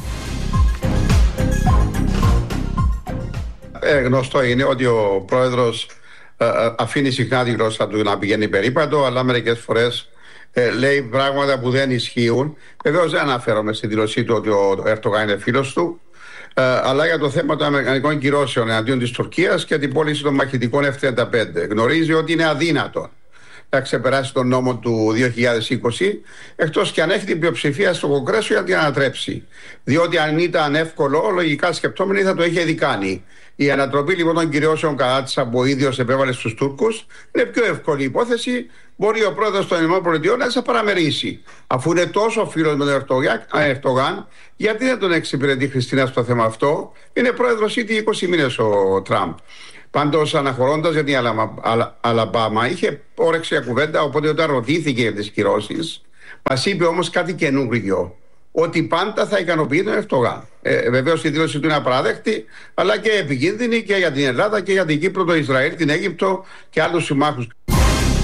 Γνωστό είναι ότι ο πρόεδρος αφήνει συχνά τη γλώσσα του να πηγαίνει περίπατο, αλλά μερικές φορές λέει πράγματα που δεν ισχύουν. Βεβαίως δεν αναφέρομαι στη δήλωσή του ότι ο Ερντογάν είναι φίλος του, αλλά για το θέμα των αμερικανικών κυρώσεων εναντίον της Τουρκίας και την πώληση των μαχητικών F-35. Γνωρίζει ότι είναι αδύνατο να ξεπεράσει τον νόμο του 2020, εκτός και αν έχει την πλειοψηφία στο Κογκρέσο για να την ανατρέψει. Διότι αν ήταν εύκολο, λογικά σκεπτόμενοι θα το είχε ήδη κάνει. Η ανατροπή λοιπόν των κυρώσεων κατά της που ο ίδιος επέβαλε στους Τούρκους είναι πιο εύκολη υπόθεση. Μπορεί ο πρόεδρος των ΗΠΑ να σε παραμερίσει. Αφού είναι τόσο φίλος με τον Ερντογάν, γιατί δεν τον εξυπηρετεί Χριστίνα στο θέμα αυτό? Είναι πρόεδρος ήδη 20 μήνες ο Τραμπ. Πάντως, αναχωρώντας για την Αλαμπάμα, είχε όρεξη για κουβέντα, οπότε όταν ρωτήθηκε για τις κυρώσεις, μας είπε όμως κάτι καινούργιο. Ότι πάντα θα ικανοποιεί τον Ερντογάν. Βεβαίως η δήλωση του είναι απαράδεκτη, αλλά και επικίνδυνη και για την Ελλάδα και για την Κύπρο, το Ισραήλ, την Αίγυπτο και άλλους συμμάχους.